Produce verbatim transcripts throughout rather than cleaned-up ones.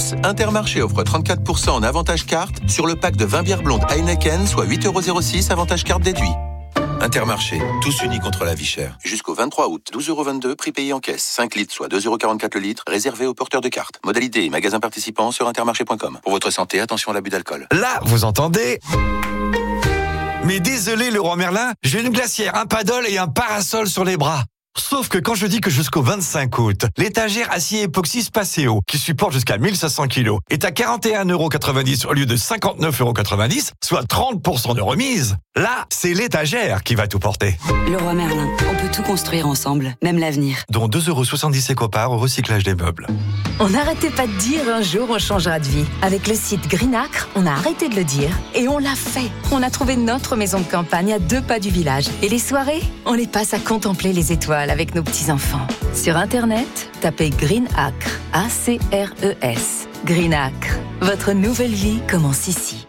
plus, Intermarché offre trente-quatre pour cent en avantage carte sur le pack de vingt bières blondes Heineken, soit huit euros zéro six avantage carte déduit. Intermarché, tous unis contre la vie chère. Jusqu'au vingt-trois août, douze euros vingt-deux, prix payé en caisse. cinq litres, soit deux euros quarante-quatre le litre, réservé aux porteurs de cartes. Modalité et magasins participants sur intermarché point com. Pour votre santé, attention à l'abus d'alcool. Là, vous entendez ? Mais désolé, Leroy Merlin, j'ai une glacière, un paddle et un parasol sur les bras. Sauf que quand je dis que jusqu'au vingt-cinq août, l'étagère acier époxy Spaceo, qui supporte jusqu'à mille cinq cents kilos, est à quarante et un euros quatre-vingt-dix au lieu de cinquante-neuf euros quatre-vingt-dix, soit trente pour cent de remise. Là, c'est l'étagère qui va tout porter. Leroy Merlin, on peut tout construire ensemble, même l'avenir. Dont deux euros soixante-dix éco-parts au recyclage des meubles. On n'arrêtait pas de dire un jour on changera de vie. Avec le site Greenacre, on a arrêté de le dire et on l'a fait. On a trouvé notre maison de campagne à deux pas du village. Et les soirées, on les passe à contempler les étoiles avec nos petits-enfants. Sur Internet, tapez Greenacre, A C R E S. Greenacre, votre nouvelle vie commence ici.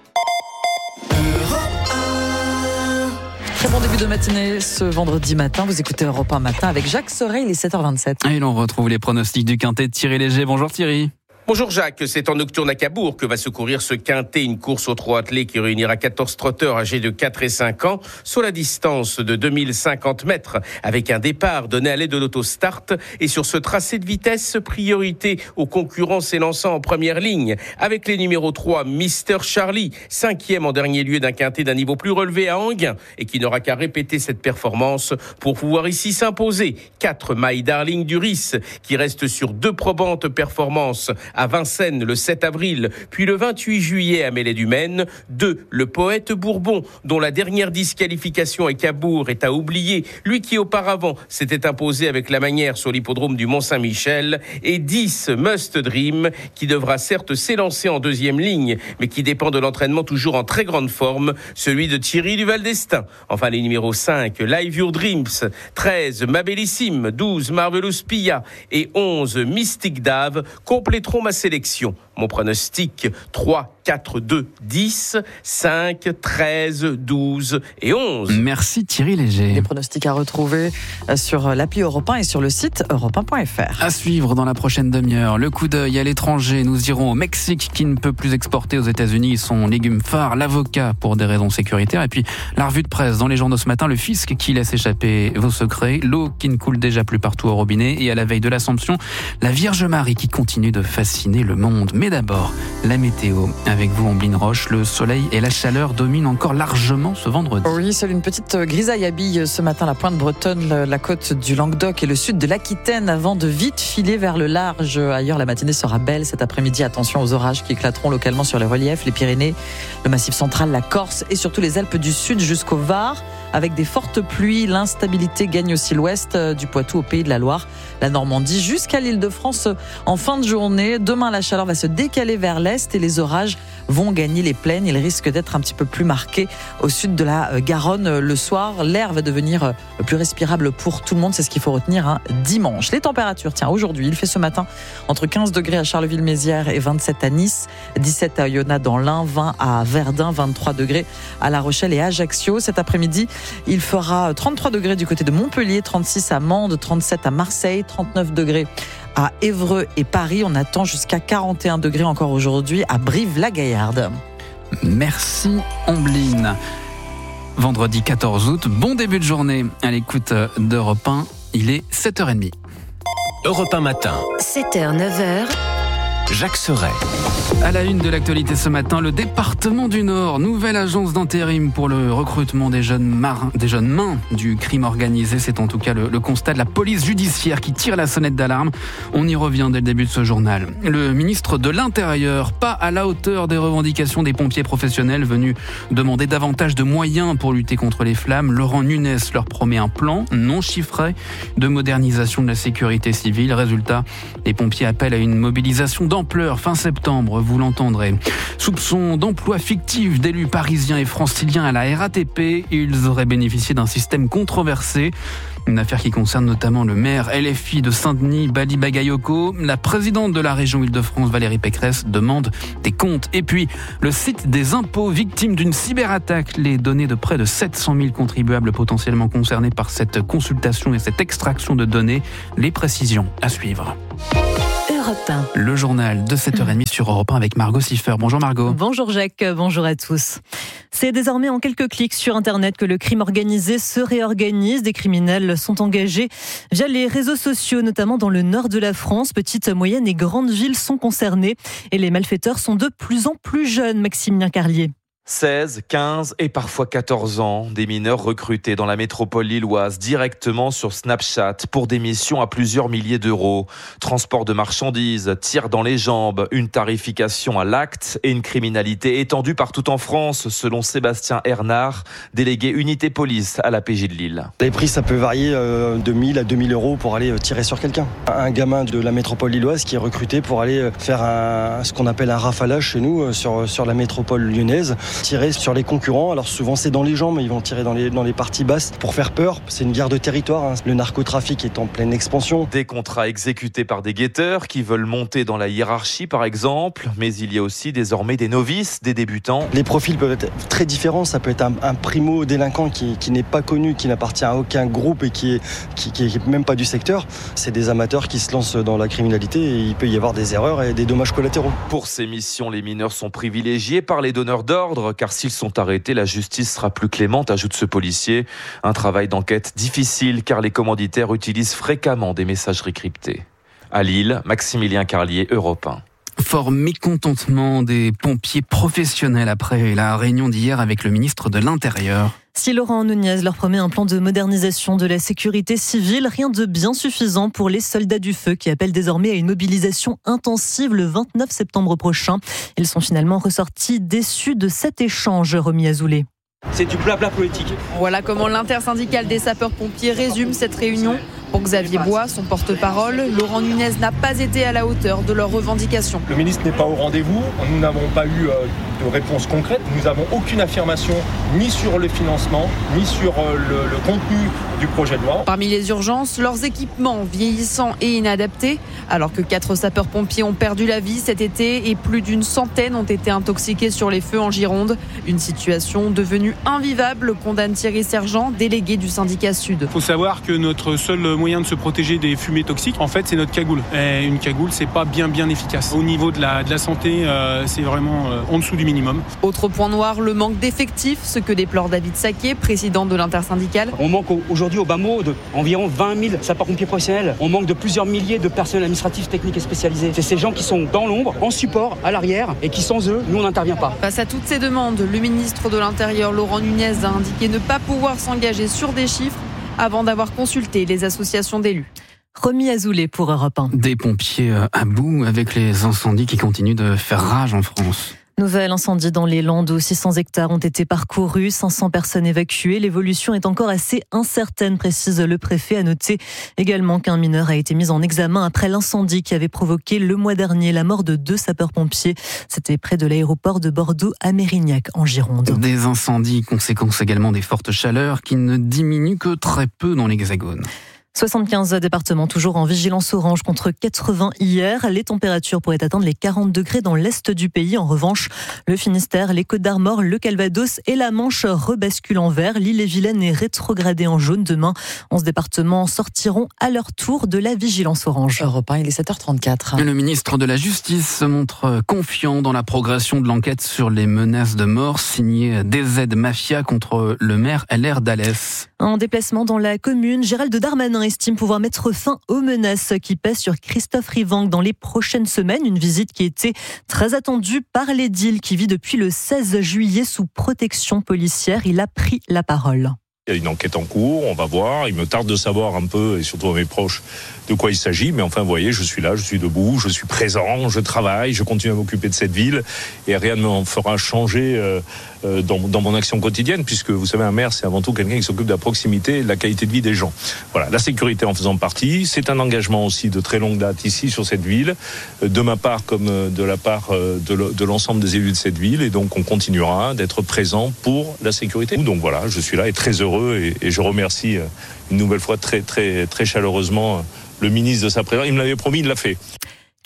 Très bon début de matinée ce vendredi matin. Vous écoutez Europe un matin avec Jacques Sorel, il est sept heures vingt-sept. Et l'on retrouve les pronostics du quintet de Thierry Léger. Bonjour Thierry. Bonjour Jacques, c'est en nocturne à Cabourg que va se courir ce quintet, une course au trot attelé qui réunira quatorze trotteurs âgés de quatre et cinq ans sur la distance de deux mille cinquante mètres avec un départ donné à l'aide de l'autostart et sur ce tracé de vitesse, priorité aux concurrents s'élançant en première ligne avec les numéros trois, Mister Charlie, cinquième en dernier lieu d'un quintet d'un niveau plus relevé à Anguin et qui n'aura qu'à répéter cette performance pour pouvoir ici s'imposer. quatre, My Darling du Riss qui reste sur deux probantes performances à Vincennes le sept avril, puis le vingt-huit juillet à Mêlée-du-Maine. deux. Le Poète Bourbon, dont la dernière disqualification à Cabourg est à oublier, lui qui auparavant s'était imposé avec la manière sur l'hippodrome du Mont-Saint-Michel. Et dix. Must Dream, qui devra certes s'élancer en deuxième ligne, mais qui dépend de l'entraînement toujours en très grande forme, celui de Thierry Duval d'Estaing. Enfin, les numéros cinq, Live Your Dreams, treize, Ma Bellissime, douze, Marvelous Pia et onze, Mystic Dave compléteront ma sélection. Mon pronostic, trois, quatre, deux, dix, cinq, treize, douze et onze. Merci Thierry Léger. Les pronostics à retrouver sur l'appli Europe un et sur le site europe un point f r. À suivre dans la prochaine demi-heure, le coup d'œil à l'étranger. Nous irons au Mexique qui ne peut plus exporter aux États-Unis son légume phare, l'avocat, pour des raisons sécuritaires. Et puis la revue de presse dans les journaux ce matin, le fisc qui laisse échapper vos secrets, l'eau qui ne coule déjà plus partout au robinet et à la veille de l'Assomption, la Vierge Marie qui continue de fasciner le monde. Mais d'abord, la météo. Avec vous, Ambline Roche, le soleil et la chaleur dominent encore largement ce vendredi. Oui, seule une petite grisaille habille ce matin la pointe bretonne, la côte du Languedoc et le sud de l'Aquitaine avant de vite filer vers le large. Ailleurs, la matinée sera belle cet après-midi. Attention aux orages qui éclateront localement sur les reliefs, les Pyrénées, le Massif central, la Corse et surtout les Alpes du Sud jusqu'au Var. Avec des fortes pluies, l'instabilité gagne aussi l'ouest du Poitou au Pays de la Loire, la Normandie jusqu'à l'Île-de-France en fin de journée. Demain, la chaleur va se décaler vers l'est et les orages vont gagner les plaines. Ils risquent d'être un petit peu plus marqués au sud de la Garonne le soir. L'air va devenir plus respirable pour tout le monde. C'est ce qu'il faut retenir hein, dimanche. Les températures, tiens, aujourd'hui, il fait ce matin entre quinze degrés à Charleville-Mézières et vingt-sept à Nice, dix-sept à Oyonnax dans l'Ain, vingt à Verdun, vingt-trois degrés à La Rochelle et Ajaccio. Cet après-midi, il fera trente-trois degrés du côté de Montpellier, trente-six à Mende, trente-sept à Marseille, trente-neuf degrés à Évreux et Paris. On attend jusqu'à quarante et un degrés encore aujourd'hui à Brive-la-Gaillarde. Merci Ambline. Vendredi quatorze août, bon début de journée à l'écoute d'Europe un. Il est sept heures trente. Europe un matin. sept heures, neuf heures. Jacques Sorel. À la une de l'actualité ce matin, le département du Nord, nouvelle agence d'intérim pour le recrutement des jeunes marins, des jeunes mains du crime organisé. C'est en tout cas le, le constat de la police judiciaire qui tire la sonnette d'alarme. On y revient dès le début de ce journal. Le ministre de l'Intérieur, pas à la hauteur des revendications des pompiers professionnels venus demander davantage de moyens pour lutter contre les flammes. Laurent Nunez leur promet un plan non chiffré de modernisation de la sécurité civile. Résultat, les pompiers appellent à une mobilisation d'ampleur fin septembre. Vous l'entendrez. Soupçon d'emploi fictif d'élus parisiens et franciliens à la R A T P. Ils auraient bénéficié d'un système controversé. Une affaire qui concerne notamment le maire L F I de Saint-Denis, Bali Bagayoko. La présidente de la région Île-de-France, Valérie Pécresse, demande des comptes. Et puis, le site des impôts, victime d'une cyberattaque. Les données de près de sept cent mille contribuables potentiellement concernés par cette consultation et cette extraction de données. Les précisions à suivre. Europe un. Le journal de sept heures trente sur Europe un avec Margot Siffer. Bonjour Margot. Bonjour Jacques, bonjour à tous. C'est désormais en quelques clics sur Internet que le crime organisé se réorganise. Des criminels sont engagés via les réseaux sociaux, notamment dans le nord de la France. Petites, moyennes et grandes villes sont concernées. Et les malfaiteurs sont de plus en plus jeunes, Maximilien Carlier. seize, quinze et parfois quatorze ans, des mineurs recrutés dans la métropole lilloise directement sur Snapchat pour des missions à plusieurs milliers d'euros. Transport de marchandises, tir dans les jambes, une tarification à l'acte et une criminalité étendue partout en France, selon Sébastien Hernard, délégué unité police à la P J de Lille. Les prix, ça peut varier de mille à deux mille euros pour aller tirer sur quelqu'un. Un gamin de la métropole lilloise qui est recruté pour aller faire un, ce qu'on appelle un rafalage chez nous sur, sur la métropole lyonnaise. Tirer sur les concurrents, alors souvent c'est dans les jambes, ils vont tirer dans les, dans les parties basses pour faire peur. C'est une guerre de territoire, hein. Le narcotrafic est en pleine expansion. Des contrats exécutés par des guetteurs qui veulent monter dans la hiérarchie par exemple, mais il y a aussi désormais des novices, des débutants. Les profils peuvent être très différents, ça peut être un, un primo-délinquant qui, qui n'est pas connu, qui n'appartient à aucun groupe et qui est, qui, qui est même pas du secteur. C'est des amateurs qui se lancent dans la criminalité et il peut y avoir des erreurs et des dommages collatéraux. Pour ces missions, les mineurs sont privilégiés par les donneurs d'ordre, car s'ils sont arrêtés, la justice sera plus clémente, ajoute ce policier. Un travail d'enquête difficile, car les commanditaires utilisent fréquemment des messageries cryptées. À Lille, Maximilien Carlier, Europe un. Fort mécontentement des pompiers professionnels après la réunion d'hier avec le ministre de l'Intérieur. Si Laurent Nunez leur promet un plan de modernisation de la sécurité civile, rien de bien suffisant pour les soldats du feu qui appellent désormais à une mobilisation intensive le vingt-neuf septembre prochain. Ils sont finalement ressortis déçus de cet échange, Romy Azoulay. C'est du blabla politique. Voilà comment l'intersyndicale des sapeurs-pompiers résume cette réunion. Pour Xavier Bois, son porte-parole, Laurent Nunez n'a pas été à la hauteur de leurs revendications. Le ministre n'est pas au rendez-vous, nous n'avons pas eu de réponse concrète, nous n'avons aucune affirmation ni sur le financement, ni sur le, le contenu du projet de loi. Parmi les urgences, leurs équipements vieillissants et inadaptés, alors que quatre sapeurs-pompiers ont perdu la vie cet été et plus d'une centaine ont été intoxiqués sur les feux en Gironde. Une situation devenue invivable, condamne Thierry Sergent, délégué du syndicat Sud. Il faut savoir que notre seul moyen de se protéger des fumées toxiques, en fait, c'est notre cagoule. Et une cagoule, c'est pas bien bien efficace. Au niveau de la, de la santé, euh, c'est vraiment euh, en dessous du minimum. Autre point noir, le manque d'effectifs, ce que déplore David Saquet, président de l'intersyndicale. On manque aujourd'hui au bas mot d'environ vingt mille sapeurs-pompiers professionnels. On manque de plusieurs milliers de personnels administratifs, techniques et spécialisés. C'est ces gens qui sont dans l'ombre, en support, à l'arrière, et qui sans eux, nous, on n'intervient pas. Face à toutes ces demandes, le ministre de l'Intérieur, Laurent Nunez, a indiqué ne pas pouvoir s'engager sur des chiffres avant d'avoir consulté les associations d'élus. Romy Azoulay pour Europe un. Des pompiers à bout avec les incendies qui continuent de faire rage en France. Nouvel incendie dans les Landes où six cents hectares ont été parcourus, cinq cents personnes évacuées. L'évolution est encore assez incertaine, précise le préfet. À noter également qu'un mineur a été mis en examen après l'incendie qui avait provoqué le mois dernier la mort de deux sapeurs-pompiers. C'était près de l'aéroport de Bordeaux à Mérignac en Gironde. Des incendies, conséquence également des fortes chaleurs qui ne diminuent que très peu dans l'Hexagone. soixante-quinze départements toujours en vigilance orange contre quatre-vingts hier. Les températures pourraient atteindre les quarante degrés dans l'est du pays. En revanche, le Finistère, les Côtes-d'Armor, le Calvados et la Manche rebasculent en vert. L'île-et-Vilaine est rétrogradée en jaune. Demain, onze départements sortiront à leur tour de la vigilance orange. Europe un, il est sept heures trente-quatre. Le ministre de la Justice se montre confiant dans la progression de l'enquête sur les menaces de mort signées D Z Mafia contre le maire L R d'Alès. En déplacement dans la commune, Gérald Darmanin estime pouvoir mettre fin aux menaces qui pèsent sur Christophe Rivanc dans les prochaines semaines. Une visite qui était très attendue par l'édile qui vit depuis le seize juillet sous protection policière. Il a pris la parole. Il y a une enquête en cours, on va voir. Il me tarde de savoir un peu, et surtout à mes proches, de quoi il s'agit. Mais enfin, vous voyez, je suis là, je suis debout, je suis présent, je travaille, je continue à m'occuper de cette ville. Et rien ne me fera changer euh, euh, dans, dans mon action quotidienne, puisque vous savez, un maire, c'est avant tout quelqu'un qui s'occupe de la proximité et de la qualité de vie des gens. Voilà, la sécurité en faisant partie. C'est un engagement aussi de très longue date ici, sur cette ville, de ma part comme de la part de, de l'ensemble des élus de cette ville. Et donc, on continuera d'être présent pour la sécurité. Donc voilà, je suis là et très heureux. Et, et je remercie une nouvelle fois très, très, très chaleureusement le ministre de sa présence. Il me l'avait promis, il l'a fait.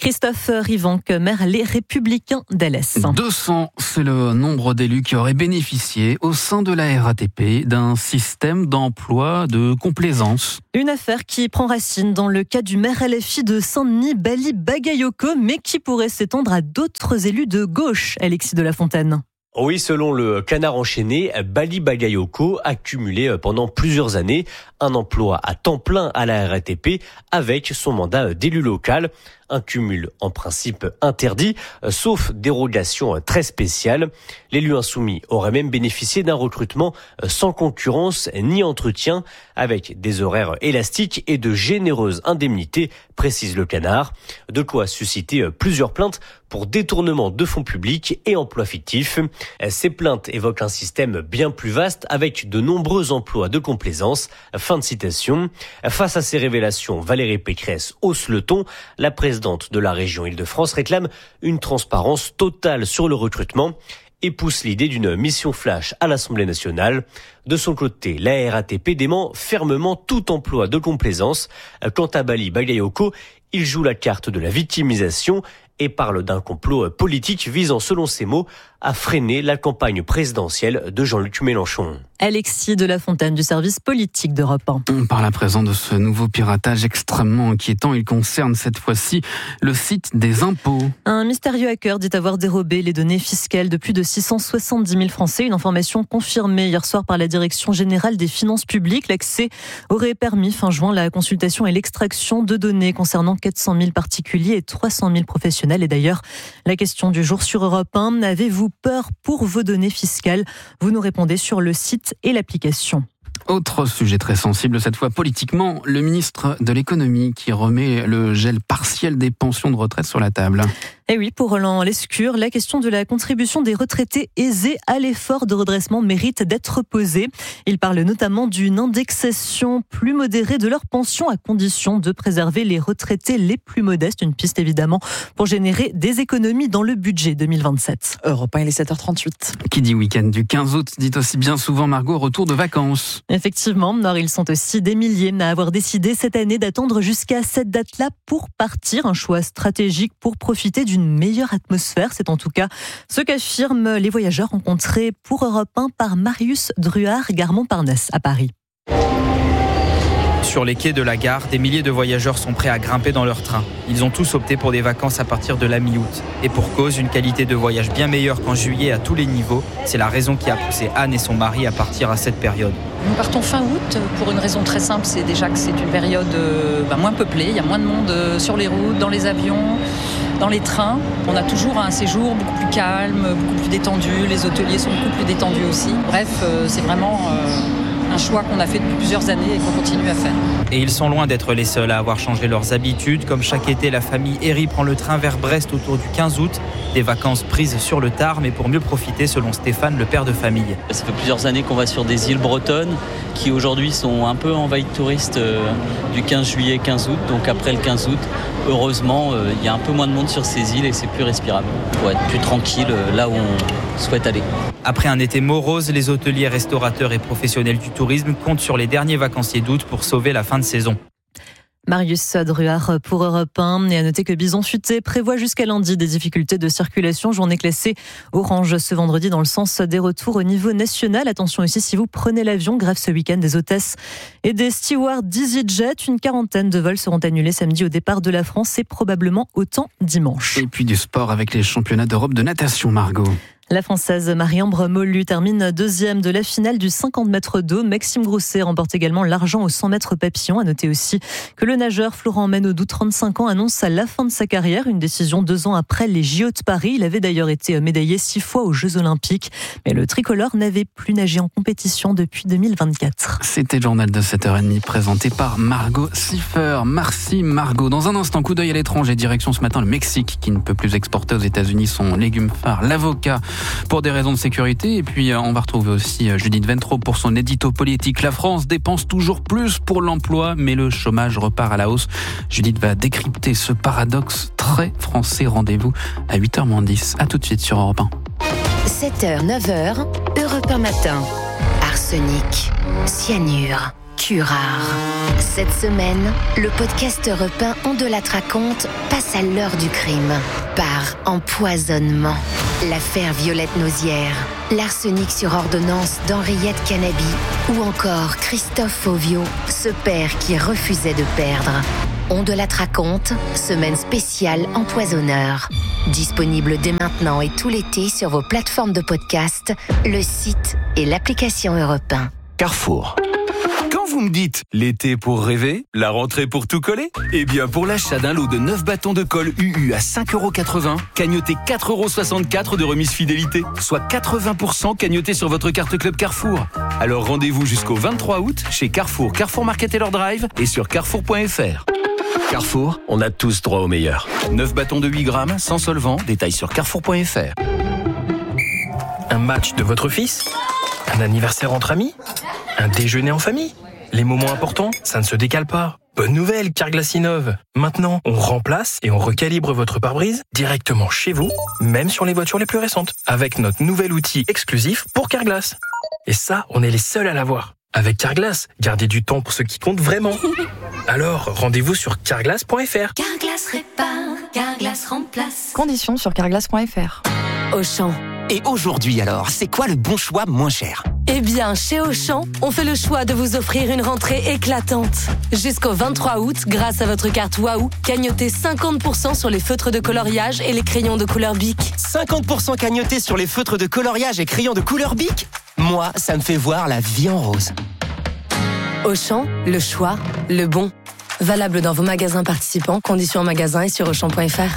Christophe Rivanc, maire Les Républicains d'L S. deux cents, c'est le nombre d'élus qui auraient bénéficié au sein de la R A T P d'un système d'emploi de complaisance. Une affaire qui prend racine dans le cas du maire L F I de Saint-Denis, Bali Bagayoko, mais qui pourrait s'étendre à d'autres élus de gauche, Alexis de la Fontaine. Oui, selon le Canard enchaîné, Bali Bagayoko a cumulé pendant plusieurs années un emploi à temps plein à la R A T P avec son mandat d'élu local. Un cumul en principe interdit, sauf dérogation très spéciale. L'élu insoumis aurait même bénéficié d'un recrutement sans concurrence ni entretien, avec des horaires élastiques et de généreuses indemnités, précise le Canard. De quoi susciter plusieurs plaintes pour détournement de fonds publics et emplois fictifs. Ces plaintes évoquent un système bien plus vaste avec de nombreux emplois de complaisance. Fin de citation. Face à ces révélations, Valérie Pécresse hausse le ton. La présidente de la région Île-de-France réclame une transparence totale sur le recrutement et pousse l'idée d'une mission flash à l'Assemblée nationale. De son côté, la R A T P dément fermement tout emploi de complaisance. Quant à Bali Bagayoko, il joue la carte de la victimisation et parle d'un complot politique visant, selon ses mots, à freiner la campagne présidentielle de Jean-Luc Mélenchon. Alexis de la Fontaine du service politique d'Europe un. On parle à présent de ce nouveau piratage extrêmement inquiétant. Il concerne cette fois-ci le site des impôts. Un mystérieux hacker dit avoir dérobé les données fiscales de plus de six cent soixante-dix mille Français. Une information confirmée hier soir par la Direction générale des finances publiques. L'accès aurait permis fin juin la consultation et l'extraction de données concernant quatre cent mille particuliers et trois cent mille professionnels. Et d'ailleurs, la question du jour sur Europe un, avez-vous peur pour vos données fiscales? Vous nous répondez sur le site et l'application. Autre sujet très sensible, cette fois politiquement, le ministre de l'économie qui remet le gel partiel des pensions de retraite sur la table. Et oui, pour Roland Lescure, la question de la contribution des retraités aisés à l'effort de redressement mérite d'être posée. Il parle notamment d'une indexation plus modérée de leurs pensions à condition de préserver les retraités les plus modestes. Une piste évidemment pour générer des économies dans le budget deux mille vingt-sept. Europe un, il est sept heures trente-huit. Qui dit week-end du quinze août dit aussi bien souvent, Margot, retour de vacances. Effectivement, Nord, ils sont aussi des milliers à avoir décidé cette année d'attendre jusqu'à cette date-là pour partir. Un choix stratégique pour profiter d'une meilleure atmosphère. C'est en tout cas ce qu'affirment les voyageurs rencontrés pour Europe un par Marius Druard, gare Montparnasse à Paris. Sur les quais de la gare, des milliers de voyageurs sont prêts à grimper dans leur train. Ils ont tous opté pour des vacances à partir de la mi-août. Et pour cause, une qualité de voyage bien meilleure qu'en juillet à tous les niveaux. C'est la raison qui a poussé Anne et son mari à partir à cette période. Nous partons fin août pour une raison très simple, c'est déjà que c'est une période euh, bah, moins peuplée, il y a moins de monde euh, sur les routes, dans les avions, dans les trains. On a toujours un séjour beaucoup plus calme, beaucoup plus détendu, les hôteliers sont beaucoup plus détendus aussi. Bref, euh, c'est vraiment euh, un choix qu'on a fait depuis plusieurs années et qu'on continue à faire. Et ils sont loin d'être les seuls à avoir changé leurs habitudes. Comme chaque été, la famille Herry prend le train vers Brest autour du quinze août. Des vacances prises sur le tard, mais pour mieux profiter, selon Stéphane, le père de famille. Ça fait plusieurs années qu'on va sur des îles bretonnes qui aujourd'hui sont un peu envahies de touristes euh, du quinze juillet, quinze août. Donc après le quinze août, heureusement, euh, il y a un peu moins de monde sur ces îles et c'est plus respirable. Pour être plus tranquille euh, là où on souhaite aller. Après un été morose, les hôteliers, restaurateurs et professionnels du tourisme comptent sur les derniers vacanciers d'août pour sauver la fin de saison. Marius Druard pour Europe un. Et à noter que Bison Futé prévoit jusqu'à lundi des difficultés de circulation. Journée classée orange ce vendredi dans le sens des retours au niveau national. Attention aussi si vous prenez l'avion. Grève ce week-end des hôtesses et des stewards d'EasyJet. Une quarantaine de vols seront annulés samedi au départ de la France et probablement autant dimanche. Et puis du sport avec les championnats d'Europe de natation, Margot. La Française Marie-Ambre Mollu termine deuxième de la finale du cinquante mètres d'eau. Maxime Grousset remporte également l'argent au cent mètres papillon. À noter aussi que le nageur Florent Menodou, trente-cinq ans, annonce à la fin de sa carrière. Une décision deux ans après les J O de Paris. Il avait d'ailleurs été médaillé six fois aux Jeux Olympiques. Mais le tricolore n'avait plus nagé en compétition depuis deux mille vingt-quatre. C'était le journal de sept heures trente présenté par Margot Siffer. Merci Margot. Dans un instant, coup d'œil à l'étranger. Direction ce matin le Mexique qui ne peut plus exporter aux États-Unis son légume phare, l'avocat, pour des raisons de sécurité. Et puis on va retrouver aussi Judith Ventrop pour son édito politique. La France dépense toujours plus pour l'emploi, mais le chômage repart à la hausse. Judith va décrypter ce paradoxe très français. Rendez-vous à huit heures moins dix. À tout de suite sur Europe un. sept heures, neuf heures, Europe un matin. Arsenic, cyanure. Curare. Cette semaine, le podcast Europe un On de la raconte passe à l'heure du crime. Par empoisonnement. L'affaire Violette Nausière, l'arsenic sur ordonnance d'Henriette Canabi ou encore Christophe Fauvio, ce père qui refusait de perdre. On de la raconte, semaine spéciale empoisonneur. Disponible dès maintenant et tout l'été sur vos plateformes de podcast, le site et l'application Europe un. Carrefour. Quand vous me dites l'été pour rêver, la rentrée pour tout coller, eh bien pour l'achat d'un lot de neuf bâtons de colle U U à cinq euros quatre-vingts, cagnotez quatre euros soixante-quatre de remise fidélité, soit quatre-vingts pour cent cagnoté sur votre carte Club Carrefour. Alors rendez-vous jusqu'au vingt-trois août chez Carrefour, Carrefour Market et leur drive et sur carrefour point f r. Carrefour, on a tous droit au meilleur. neuf bâtons de huit grammes, sans solvant, détail sur carrefour point f r. Un match de votre fils ? Un anniversaire entre amis ? Un déjeuner en famille ? Les moments importants, ça ne se décale pas. Bonne nouvelle, Carglass innove. Maintenant, on remplace et on recalibre votre pare-brise directement chez vous, même sur les voitures les plus récentes, avec notre nouvel outil exclusif pour Carglass. Et ça, on est les seuls à l'avoir. Avec Carglass, gardez du temps pour ce qui compte vraiment. Alors, rendez-vous sur carglass point f r. Carglass répare, Carglass remplace. Conditions sur carglass point f r. Auchan. Et aujourd'hui alors, c'est quoi le bon choix moins cher ? Eh bien, chez Auchan, on fait le choix de vous offrir une rentrée éclatante. Jusqu'au vingt-trois août, grâce à votre carte Waouh, cagnotez cinquante pour cent sur les feutres de coloriage et les crayons de couleur Bic. cinquante pour cent cagnotés sur les feutres de coloriage et crayons de couleur Bic ? Moi, ça me fait voir la vie en rose. Auchan, le choix, le bon. Valable dans vos magasins participants, conditions en magasin et sur auchan point f r.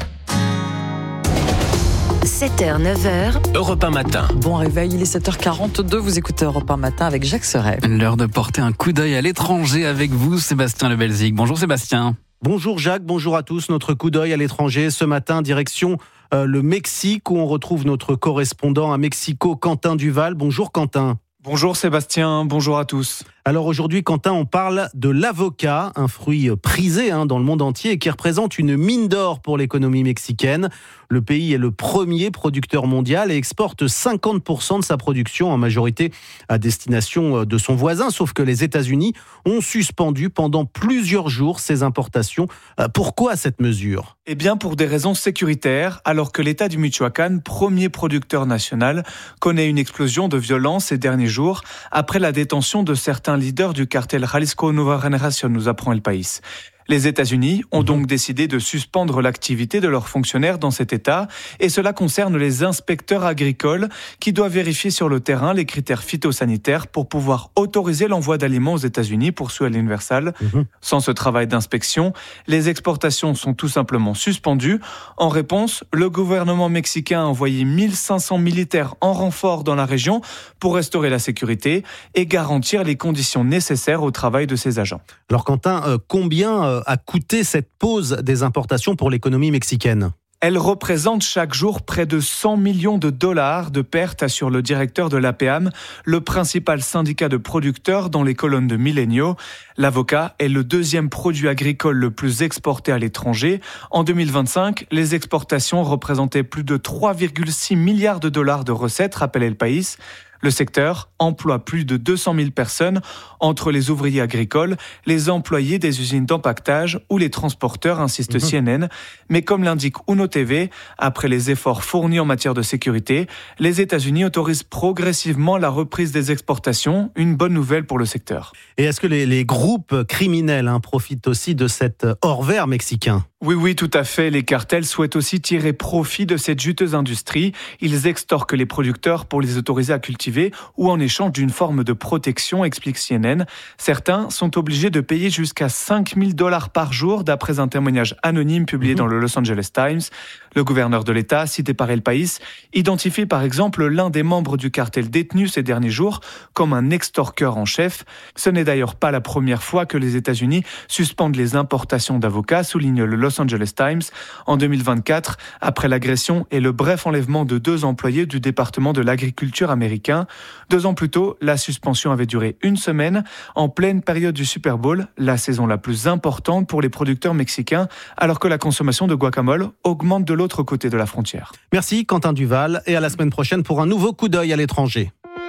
sept heures neuf heures. Europe un matin. Bon réveil, il est sept heures quarante-deux. Vous écoutez Europe un matin avec Jacques Serret. L'heure de porter un coup d'œil à l'étranger avec vous, Sébastien Le Belzic. Bonjour Sébastien. Bonjour Jacques, bonjour à tous. Notre coup d'œil à l'étranger ce matin, direction euh, le Mexique où on retrouve notre correspondant à Mexico, Quentin Duval. Bonjour Quentin. Bonjour Sébastien, bonjour à tous. Alors aujourd'hui, Quentin, on parle de l'avocat, un fruit prisé hein, dans le monde entier et qui représente une mine d'or pour l'économie mexicaine. Le pays est le premier producteur mondial et exporte cinquante pour cent de sa production, en majorité à destination de son voisin, sauf que les États-Unis ont suspendu pendant plusieurs jours ces importations. Pourquoi cette mesure ? Eh bien pour des raisons sécuritaires, alors que l'État du Michoacán, premier producteur national, connaît une explosion de violence ces derniers jours après la détention de certains leader du cartel Jalisco Nueva Generación, nous apprend El País. Les États-Unis ont donc décidé de suspendre l'activité de leurs fonctionnaires dans cet État et cela concerne les inspecteurs agricoles qui doivent vérifier sur le terrain les critères phytosanitaires pour pouvoir autoriser l'envoi d'aliments aux États-Unis, poursuit l'Universal. Mmh. Sans ce travail d'inspection, les exportations sont tout simplement suspendues. En réponse, le gouvernement mexicain a envoyé mille cinq cents militaires en renfort dans la région pour restaurer la sécurité et garantir les conditions nécessaires au travail de ses agents. Alors Quentin, euh, combien euh, a coûté cette pause des importations pour l'économie mexicaine ? Elle représente chaque jour près de cent millions de dollars de pertes, assure le directeur de l'A P A M, le principal syndicat de producteurs dans les colonnes de Milenio. L'avocat est le deuxième produit agricole le plus exporté à l'étranger. En deux mille vingt-cinq, les exportations représentaient plus de trois virgule six milliards de dollars de recettes, rappelle El País. Le secteur emploie plus de deux cent mille personnes, entre les ouvriers agricoles, les employés des usines d'empaquetage ou les transporteurs, insiste mmh. C N N. Mais comme l'indique Uno T V, après les efforts fournis en matière de sécurité, les États-Unis autorisent progressivement la reprise des exportations, une bonne nouvelle pour le secteur. Et est-ce que les, les groupes criminels hein, profitent aussi de cet or vert mexicain ? Oui, oui, tout à fait. Les cartels souhaitent aussi tirer profit de cette juteuse industrie. Ils extorquent les producteurs pour les autoriser à cultiver ou en échange d'une forme de protection, explique C N N. Certains sont obligés de payer jusqu'à cinq mille dollars par jour, d'après un témoignage anonyme publié mmh. dans le Los Angeles Times. Le gouverneur de l'État, cité par El País, identifie par exemple l'un des membres du cartel détenu ces derniers jours comme un extorqueur en chef. Ce n'est d'ailleurs pas la première fois que les États-Unis suspendent les importations d'avocats, souligne le Los Angeles Times. En deux mille vingt-quatre, après l'agression et le bref enlèvement de deux employés du département de l'agriculture américain. Deux ans plus tôt, la suspension avait duré une semaine, en pleine période du Super Bowl, la saison la plus importante pour les producteurs mexicains, alors que la consommation de guacamole augmente de l'autre côté de la frontière. Merci Quentin Duval et à la semaine prochaine pour un nouveau coup d'œil à l'étranger.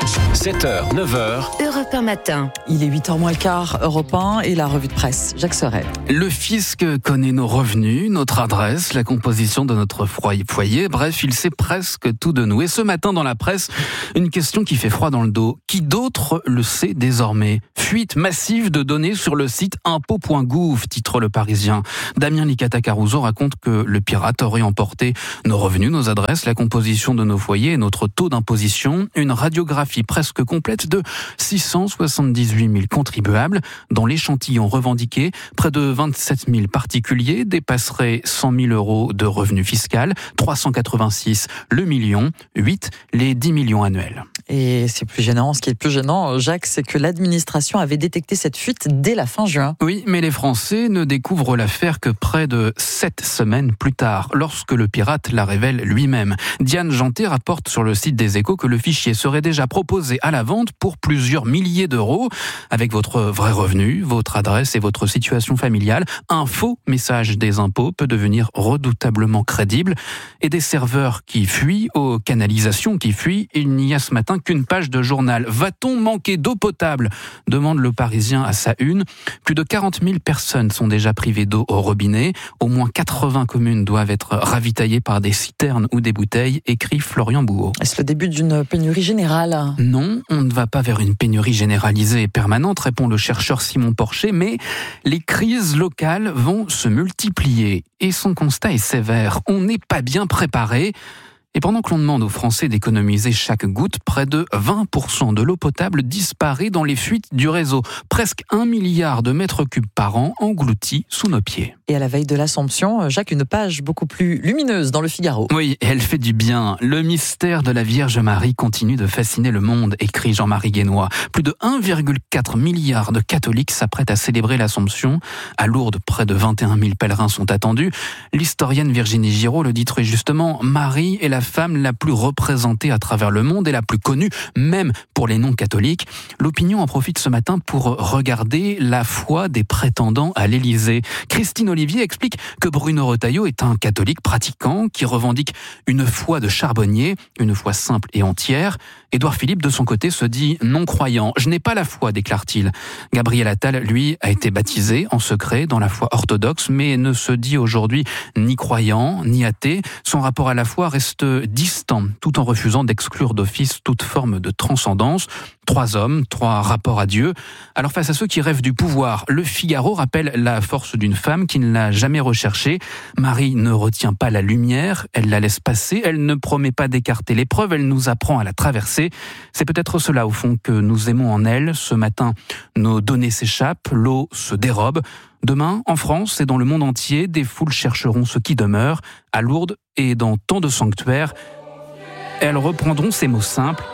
sept heures, neuf heures. Europe un matin. Il est huit heures moins le quart, Europe un et la revue de presse. Jacques Serret. Le fisc connaît nos revenus, notre adresse, la composition de notre foyer. Bref, il sait presque tout de nous. Et ce matin dans la presse, une question qui fait froid dans le dos. Qui d'autre le sait désormais ? Fuite massive de données sur le site impôts point gouv, titre Le Parisien. Damien Licata-Caruso raconte que le pirate aurait emporté nos revenus, nos adresses, la composition de nos foyers et notre taux d'imposition. Une radiographie presque complète de six cent soixante-dix-huit mille contribuables. Dans l'échantillon revendiqué, près de vingt-sept mille particuliers dépasseraient cent mille euros de revenus fiscaux, trois cent quatre-vingt-six le million, huit les dix millions annuels. Et c'est plus gênant. Ce qui est plus gênant, Jacques, c'est que l'administration avait détecté cette fuite dès la fin juin. Oui, mais les Français ne découvrent l'affaire que près de sept semaines plus tard, lorsque le pirate la révèle lui-même. Diane Janté rapporte sur le site des Échos que le fichier serait déjà proposé à la vente pour plusieurs milliers d'euros. Avec votre vrai revenu, votre adresse et votre situation familiale, un faux message des impôts peut devenir redoutablement crédible. Et des serveurs qui fuient, aux canalisations qui fuient, il n'y a ce matin qu'une page de journal. Va-t-on manquer d'eau potable ? Demande Le Parisien à sa une. Plus de quarante mille personnes sont déjà privées d'eau au robinet. Au moins quatre-vingts communes doivent être ravitaillées par des citernes ou des bouteilles, écrit Florian Bouot. Est-ce le début d'une pénurie générale ? Non, on ne va pas vers une pénurie généralisée et permanente, répond le chercheur Simon Porcher, mais les crises locales vont se multiplier. Et son constat est sévère. On n'est pas bien préparé. Et pendant que l'on demande aux Français d'économiser chaque goutte, près de vingt pour cent de l'eau potable disparaît dans les fuites du réseau. Presque un milliard de mètres cubes par an engloutis sous nos pieds. Et à la veille de l'Assomption, Jacques, une page beaucoup plus lumineuse dans le Figaro. Oui, elle fait du bien. Le mystère de la Vierge Marie continue de fasciner le monde, écrit Jean-Marie Guénois. Plus de un virgule quatre milliard de catholiques s'apprêtent à célébrer l'Assomption. À Lourdes, près de vingt et un mille pèlerins sont attendus. L'historienne Virginie Giraud le dit très justement, Marie est la femme la plus représentée à travers le monde et la plus connue, même pour les non-catholiques. L'opinion en profite ce matin pour regarder la foi des prétendants à l'Élysée. Christine Olivier explique que Bruno Retailleau est un catholique pratiquant qui revendique une foi de charbonnier, une foi simple et entière. Édouard Philippe, de son côté, se dit non-croyant. « Je n'ai pas la foi », déclare-t-il. Gabriel Attal, lui, a été baptisé en secret dans la foi orthodoxe, mais ne se dit aujourd'hui ni croyant, ni athée. Son rapport à la foi reste distant, tout en refusant d'exclure d'office toute forme de transcendance. Trois hommes, trois rapports à Dieu. Alors face à ceux qui rêvent du pouvoir, le Figaro rappelle la force d'une femme qui ne l'a jamais recherchée. Marie ne retient pas la lumière, elle la laisse passer, elle ne promet pas d'écarter l'épreuve, elle nous apprend à la traverser. C'est peut-être cela au fond que nous aimons en elle. Ce matin, nos données s'échappent, l'eau se dérobe. Demain, en France et dans le monde entier, des foules chercheront ce qui demeure. À Lourdes et dans tant de sanctuaires, elles reprendront ces mots simples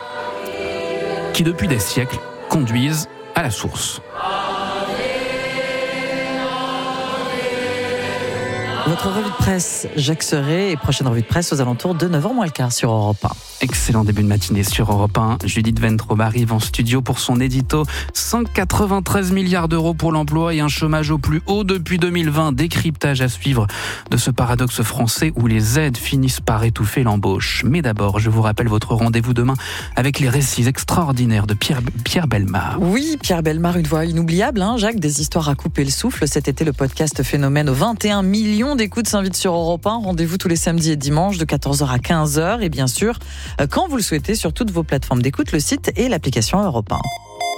qui, depuis des siècles, conduisent à la source. Votre revue de presse, Jacques Serret, et prochaine revue de presse aux alentours de neuf heures moins le quart sur Europe un. Excellent début de matinée sur Europe un. Judith Ventrobe arrive en studio pour son édito. cent quatre-vingt-treize milliards d'euros pour l'emploi et un chômage au plus haut depuis deux mille vingt. Décryptage à suivre de ce paradoxe français où les aides finissent par étouffer l'embauche. Mais d'abord, je vous rappelle votre rendez-vous demain avec les récits extraordinaires de Pierre, Pierre Bellemare. Oui, Pierre Bellemare, une voix inoubliable, hein, Jacques, des histoires à couper le souffle. Cet été, le podcast Phénomène aux vingt et un millions d'écoutes s'invite sur Europe un. Rendez-vous tous les samedis et dimanches de quatorze heures à quinze heures. Et bien sûr, quand vous le souhaitez, sur toutes vos plateformes d'écoute, le site et l'application Europe un.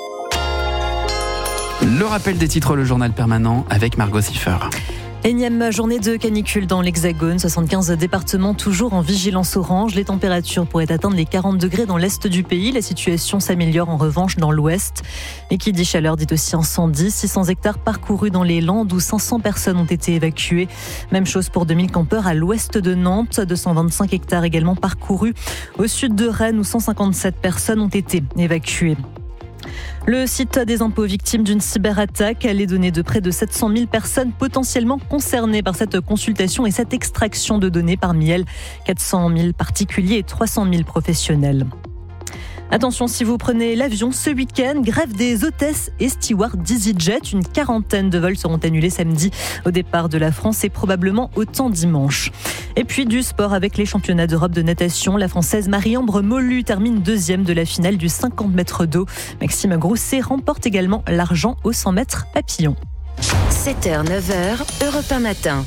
Le rappel des titres, le journal permanent avec Margot Siffer. Énième journée de canicule dans l'Hexagone, soixante-quinze départements toujours en vigilance orange. Les températures pourraient atteindre les quarante degrés dans l'est du pays. La situation s'améliore en revanche dans l'ouest. Et qui dit chaleur dit aussi incendie. six cents hectares parcourus dans les Landes où cinq cents personnes ont été évacuées. Même chose pour deux mille campeurs à l'ouest de Nantes. deux cent vingt-cinq hectares également parcourus au sud de Rennes où cent cinquante-sept personnes ont été évacuées. Le site des impôts victime d'une cyberattaque, les données de près de sept cent mille personnes potentiellement concernées par cette consultation et cette extraction de données, parmi elles quatre cent mille particuliers et trois cent mille professionnels. Attention, si vous prenez l'avion ce week-end, grève des hôtesses et stewards d'EasyJet. Une quarantaine de vols seront annulés samedi au départ de la France et probablement autant dimanche. Et puis du sport avec les championnats d'Europe de natation. La Française Marie-Ambre Molu termine deuxième de la finale du cinquante mètres d'eau. Maxime Grousset remporte également l'argent au cent mètres papillon. sept heures neuf heures, Europe un matin.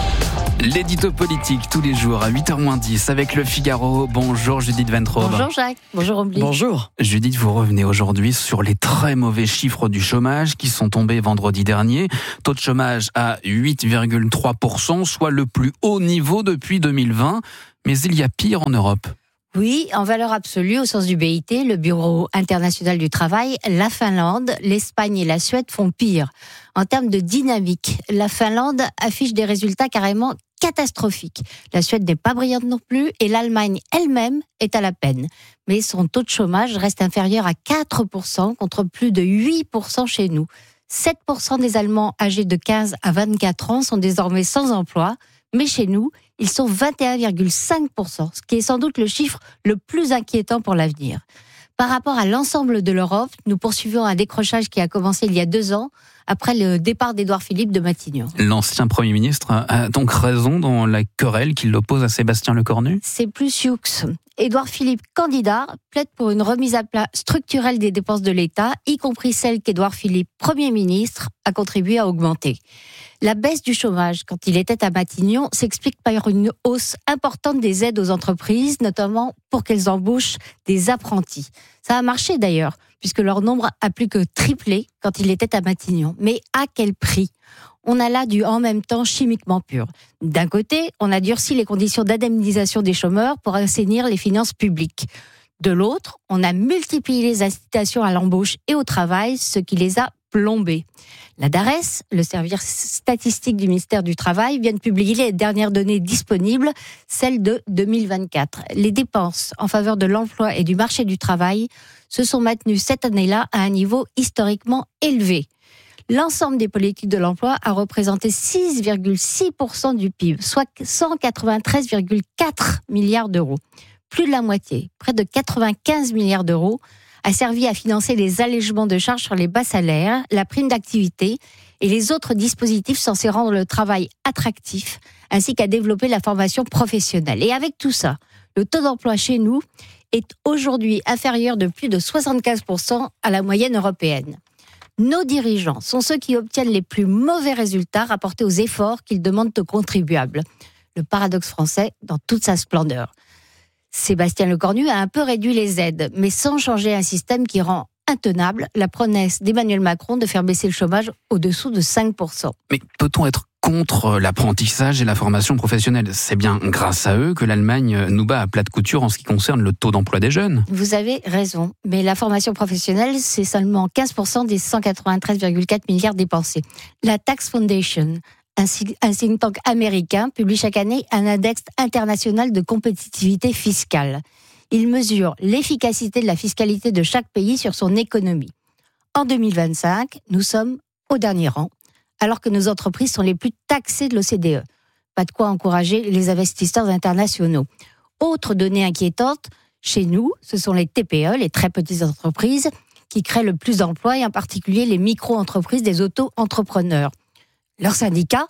L'édito politique tous les jours à huit heures moins dix avec Le Figaro. Bonjour Judith Ventrobe. Bonjour Jacques. Bonjour Ombly. Bonjour. Judith, vous revenez aujourd'hui sur les très mauvais chiffres du chômage qui sont tombés vendredi dernier. Taux de chômage à huit virgule trois pour cent, soit le plus haut niveau depuis deux mille vingt. Mais il y a pire en Europe. Oui, en valeur absolue, au sens du B I T, le Bureau international du travail, la Finlande, l'Espagne et la Suède font pire. En termes de dynamique, la Finlande affiche des résultats carrément catastrophique. La Suède n'est pas brillante non plus et l'Allemagne elle-même est à la peine. Mais son taux de chômage reste inférieur à quatre pour cent contre plus de huit pour cent chez nous. sept pour cent des Allemands âgés de quinze à vingt-quatre ans sont désormais sans emploi, mais chez nous, ils sont vingt et un virgule cinq pour cent, ce qui est sans doute le chiffre le plus inquiétant pour l'avenir. Par rapport à l'ensemble de l'Europe, nous poursuivons un décrochage qui a commencé il y a deux ans, après le départ d'Édouard Philippe de Matignon. L'ancien Premier ministre a donc raison dans la querelle qui l'oppose à Sébastien Lecornu ? C'est plus sioux. Édouard Philippe, candidat, plaide pour une remise à plat structurelle des dépenses de l'État, y compris celles qu'Édouard Philippe, Premier ministre, a contribué à augmenter. La baisse du chômage, quand il était à Matignon, s'explique par une hausse importante des aides aux entreprises, notamment pour qu'elles embauchent des apprentis. Ça a marché d'ailleurs, puisque leur nombre a plus que triplé quand il était à Matignon. Mais à quel prix ? On a là du en même temps chimiquement pur. D'un côté, on a durci les conditions d'indemnisation des chômeurs pour assainir les finances publiques. De l'autre, on a multiplié les incitations à l'embauche et au travail, ce qui les a plombés. La DARES, le service statistique du ministère du Travail, vient de publier les dernières données disponibles, celles de deux mille vingt-quatre. Les dépenses en faveur de l'emploi et du marché du travail se sont maintenues cette année-là à un niveau historiquement élevé. L'ensemble des politiques de l'emploi a représenté six virgule six pour cent du P I B, soit cent quatre-vingt-treize virgule quatre milliards d'euros. Plus de la moitié, près de quatre-vingt-quinze milliards d'euros, a servi à financer les allègements de charges sur les bas salaires, la prime d'activité et les autres dispositifs censés rendre le travail attractif, ainsi qu'à développer la formation professionnelle. Et avec tout ça, le taux d'emploi chez nous est aujourd'hui inférieur de plus de soixante-quinze pour cent à la moyenne européenne. Nos dirigeants sont ceux qui obtiennent les plus mauvais résultats rapportés aux efforts qu'ils demandent aux contribuables. Le paradoxe français dans toute sa splendeur. Sébastien Lecornu a un peu réduit les aides, mais sans changer un système qui rend intenable la promesse d'Emmanuel Macron de faire baisser le chômage au-dessous de cinq pour cent. Mais peut-on être contre l'apprentissage et la formation professionnelle ? C'est bien grâce à eux que l'Allemagne nous bat à plat de couture en ce qui concerne le taux d'emploi des jeunes. Vous avez raison, mais la formation professionnelle, c'est seulement quinze pour cent des cent quatre-vingt-treize virgule quatre milliards dépensés. La Tax Foundation, un think tank américain, publie chaque année un index international de compétitivité fiscale. Il mesure l'efficacité de la fiscalité de chaque pays sur son économie. En deux mille vingt-cinq, nous sommes au dernier rang, alors que nos entreprises sont les plus taxées de l'O C D E. Pas de quoi encourager les investisseurs internationaux. Autre donnée inquiétante, chez nous, ce sont les T P E, les très petites entreprises, qui créent le plus d'emplois, et en particulier les micro-entreprises des auto-entrepreneurs. Leur syndicat,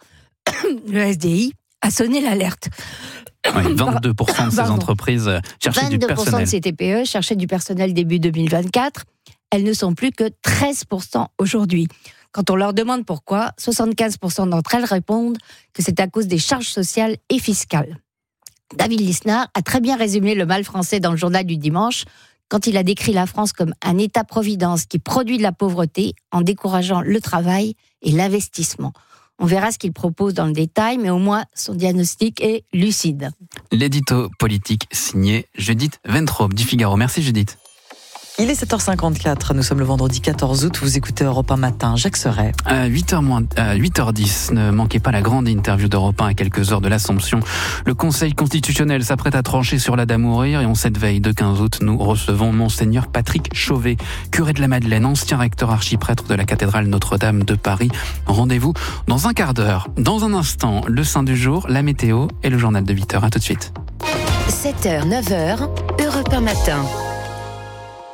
le S D I, a sonné l'alerte. Oui, vingt-deux pour cent de ces Pardon. entreprises cherchaient du personnel. vingt-deux pour cent de ces T P E cherchaient du personnel début deux mille vingt-quatre. Elles ne sont plus que treize pour cent aujourd'hui. Quand on leur demande pourquoi, soixante-quinze pour cent d'entre elles répondent que c'est à cause des charges sociales et fiscales. David Lisnard a très bien résumé le mal français dans le journal du dimanche quand il a décrit la France comme un État-providence qui produit de la pauvreté en décourageant le travail et l'investissement. On verra ce qu'il propose dans le détail, mais au moins son diagnostic est lucide. L'édito politique signé Judith Ventrobe du Figaro. Merci Judith. Il est sept heures cinquante-quatre, nous sommes le vendredi quatorze août, vous écoutez Europe un matin, Jacques Serret. À huit heures moins, à huit heures dix, ne manquez pas la grande interview d'Europe un à quelques heures de l'Assomption. Le Conseil constitutionnel s'apprête à trancher sur la dame mourir et en cette veille de quinze août, nous recevons Monseigneur Patrick Chauvet, curé de la Madeleine, ancien recteur archiprêtre de la cathédrale Notre-Dame de Paris. Rendez-vous dans un quart d'heure. Dans un instant, le saint du jour, la météo et le journal de huit heures. À tout de suite. sept heures, neuf heures, Europe un matin.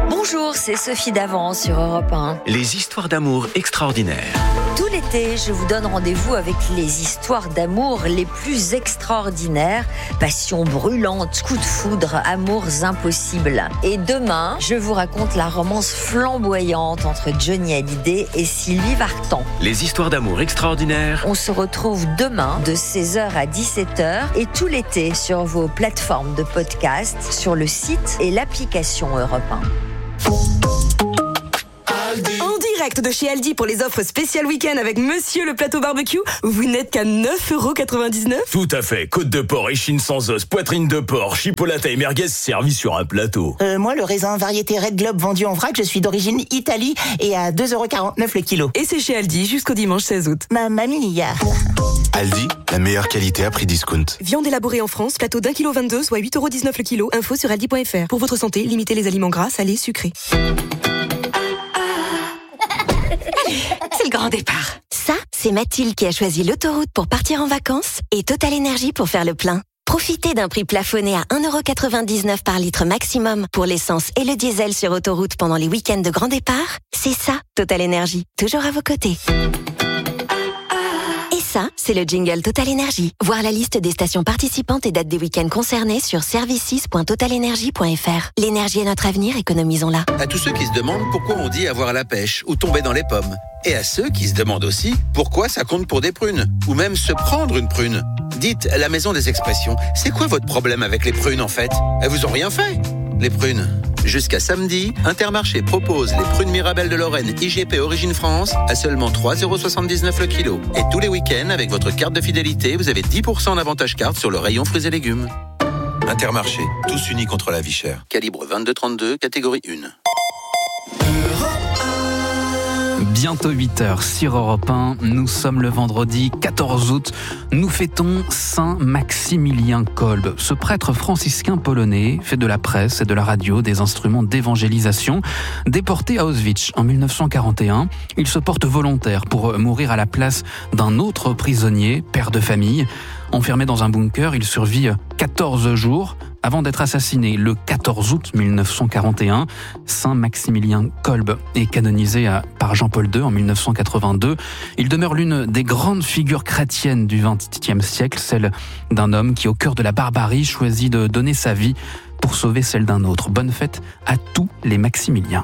Bonjour, c'est Sophie Davant sur Europe un. Les histoires d'amour extraordinaires. Tout l'été, je vous donne rendez-vous avec les histoires d'amour les plus extraordinaires. Passion brûlante, coups de foudre, amours impossibles. Et demain, je vous raconte la romance flamboyante entre Johnny Hallyday et Sylvie Vartan. Les histoires d'amour extraordinaires. On se retrouve demain de seize heures à dix-sept heures et tout l'été sur vos plateformes de podcast, sur le site et l'application Europe un. En direct de chez Aldi pour les offres spéciales week-end avec Monsieur le plateau barbecue, vous n'êtes qu'à neuf euros quatre-vingt-dix-neuf. Tout à fait, côte de porc, échine sans os, poitrine de porc, chipolata et merguez servis sur un plateau. Euh, moi, le raisin variété Red Globe vendu en vrac, je suis d'origine Italie et à deux euros quarante-neuf le kilo. Et c'est chez Aldi jusqu'au dimanche seize août. Ma mamie. Aldi, la meilleure qualité à prix discount. Viande élaborée en France, plateau d'un kilo vingt-deux, soit huit euros dix-neuf le kilo. Info sur aldi point fr. Pour votre santé, limitez les aliments gras, salés, sucrés. C'est le grand départ. Ça, c'est Mathilde qui a choisi l'autoroute pour partir en vacances et Total Énergie pour faire le plein. Profitez d'un prix plafonné à un euro quatre-vingt-dix-neuf par litre maximum pour l'essence et le diesel sur autoroute pendant les week-ends de grand départ. C'est ça, Total Énergie, toujours à vos côtés. Et ça, c'est le jingle Total Énergie. Voir la liste des stations participantes et dates des week-ends concernés sur services point total énergie point fr. L'énergie est notre avenir, économisons-la. À tous ceux qui se demandent pourquoi on dit avoir la pêche ou tomber dans les pommes. Et à ceux qui se demandent aussi pourquoi ça compte pour des prunes, ou même se prendre une prune. Dites, la maison des expressions, c'est quoi votre problème avec les prunes en fait? Elles vous ont rien fait, les prunes. Jusqu'à samedi, Intermarché propose les prunes Mirabelle de Lorraine I G P Origine France à seulement trois euros soixante-dix-neuf le kilo. Et tous les week-ends, avec votre carte de fidélité, vous avez dix pour cent d'avantage carte sur le rayon fruits et légumes. Intermarché, tous unis contre la vie chère. Calibre vingt-deux trente-deux, catégorie un. Bientôt huit heures sur Europe un, nous sommes le vendredi quatorze août, nous fêtons Saint Maximilien Kolbe. Ce prêtre franciscain polonais fait de la presse et de la radio des instruments d'évangélisation. Déporté à Auschwitz en mille neuf cent quarante et un, il se porte volontaire pour mourir à la place d'un autre prisonnier, père de famille. Enfermé dans un bunker, il survit quatorze jours avant d'être assassiné le quatorze août mille neuf cent quarante et un. Saint Maximilien Kolbe est canonisé par Jean-Paul deux en mille neuf cent quatre-vingt-deux. Il demeure l'une des grandes figures chrétiennes du vingtième siècle, celle d'un homme qui, au cœur de la barbarie, choisit de donner sa vie pour sauver celle d'un autre. Bonne fête à tous les Maximiliens.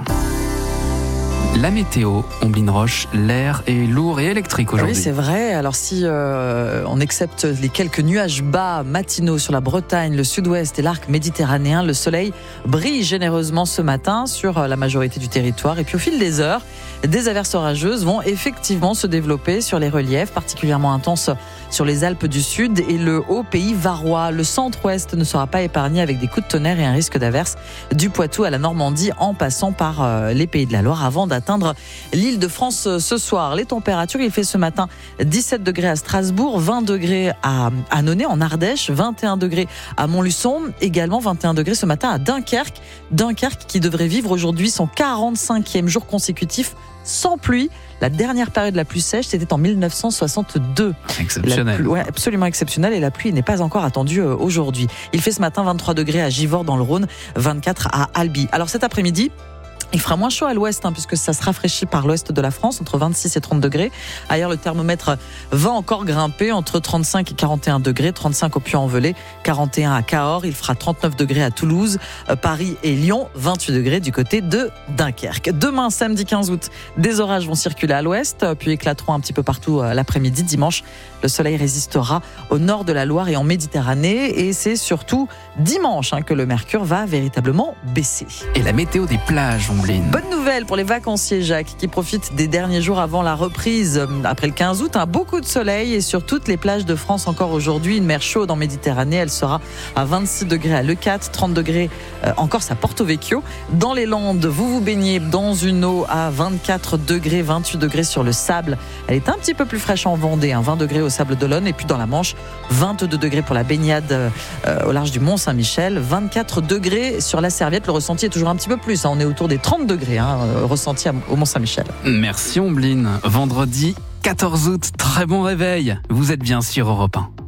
La météo, Omblin Roche, l'air est lourd et électrique aujourd'hui. Oui, c'est vrai. Alors si euh, on accepte les quelques nuages bas matinaux sur la Bretagne, le sud-ouest et l'arc méditerranéen, le soleil brille généreusement ce matin sur la majorité du territoire. Et puis au fil des heures, des averses orageuses vont effectivement se développer sur les reliefs, particulièrement intenses sur les Alpes du Sud et le haut pays varois. Le centre-ouest ne sera pas épargné avec des coups de tonnerre et un risque d'averse du Poitou à la Normandie en passant par euh, les Pays de la Loire avant d'atteindre l'île de France ce soir. Les températures, il fait ce matin dix-sept degrés à Strasbourg, vingt degrés à Annonay en Ardèche, vingt et un degrés à Montluçon, également vingt et un degrés ce matin à Dunkerque. Dunkerque qui devrait vivre aujourd'hui son quarante-cinquième jour consécutif sans pluie. La dernière période la plus sèche, c'était en mille neuf cent soixante-deux. Exceptionnel. Pluie, ouais, absolument exceptionnel. Et la pluie n'est pas encore attendue aujourd'hui. Il fait ce matin vingt-trois degrés à Givors dans le Rhône, vingt-quatre à Albi. Alors cet après-midi, il fera moins chaud à l'ouest, hein, puisque ça se rafraîchit par l'ouest de la France, entre vingt-six et trente degrés. Ailleurs, le thermomètre va encore grimper entre trente-cinq et quarante et un degrés. trente-cinq au Puy-en-Velay, quarante et un à Cahors. Il fera trente-neuf degrés à Toulouse, euh, Paris et Lyon, vingt-huit degrés du côté de Dunkerque. Demain, samedi quinze août, des orages vont circuler à l'ouest, puis éclateront un petit peu partout euh, l'après-midi. Dimanche, le soleil résistera au nord de la Loire et en Méditerranée. Et c'est surtout dimanche hein, que le mercure va véritablement baisser. Et la météo des plages, bonne nouvelle pour les vacanciers, Jacques, qui profitent des derniers jours avant la reprise. Après le quinze août, hein, beaucoup de soleil et sur toutes les plages de France encore aujourd'hui. Une mer chaude en Méditerranée, elle sera à vingt-six degrés à Leucate, trente degrés euh, en Corse à Porto Vecchio. Dans les Landes, vous vous baignez dans une eau à vingt-quatre degrés, vingt-huit degrés sur le sable. Elle est un petit peu plus fraîche en Vendée, hein, vingt degrés au Sable d'Olonne. Et puis dans la Manche, vingt-deux degrés pour la baignade euh, au large du Mont-Saint-Michel, vingt-quatre degrés sur la Serviette. Le ressenti est toujours un petit peu plus, hein, on est autour des trente degrés hein, ressenti au Mont-Saint-Michel. Merci Omblin. Vendredi quatorze août, très bon réveil. Vous êtes bien sur Europe un.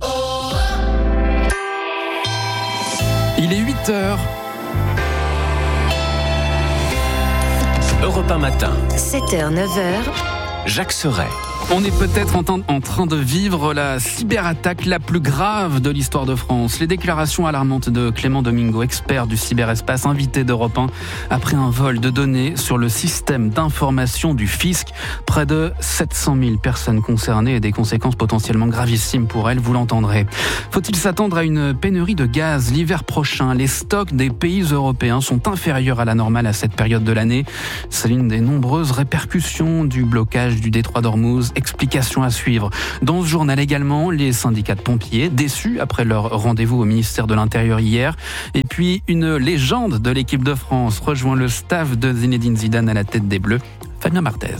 Il est huit heures. Europe un matin. sept heures neuf heures. Jacques Serret. On est peut-être en train de vivre la cyberattaque la plus grave de l'histoire de France. Les déclarations alarmantes de Clément Domingo, expert du cyberespace, invité d'Europe un, après un vol de données sur le système d'information du fisc. Près de sept cent mille personnes concernées et des conséquences potentiellement gravissimes pour elles, vous l'entendrez. Faut-il s'attendre à une pénurie de gaz l'hiver prochain? Les stocks des pays européens sont inférieurs à la normale à cette période de l'année. C'est l'une des nombreuses répercussions du blocage du détroit d'Ormuz. Explication à suivre. Dans ce journal également, les syndicats de pompiers déçus après leur rendez-vous au ministère de l'Intérieur hier. Et puis, une légende de l'équipe de France rejoint le staff de Zinedine Zidane à la tête des Bleus, Fabien Barthez.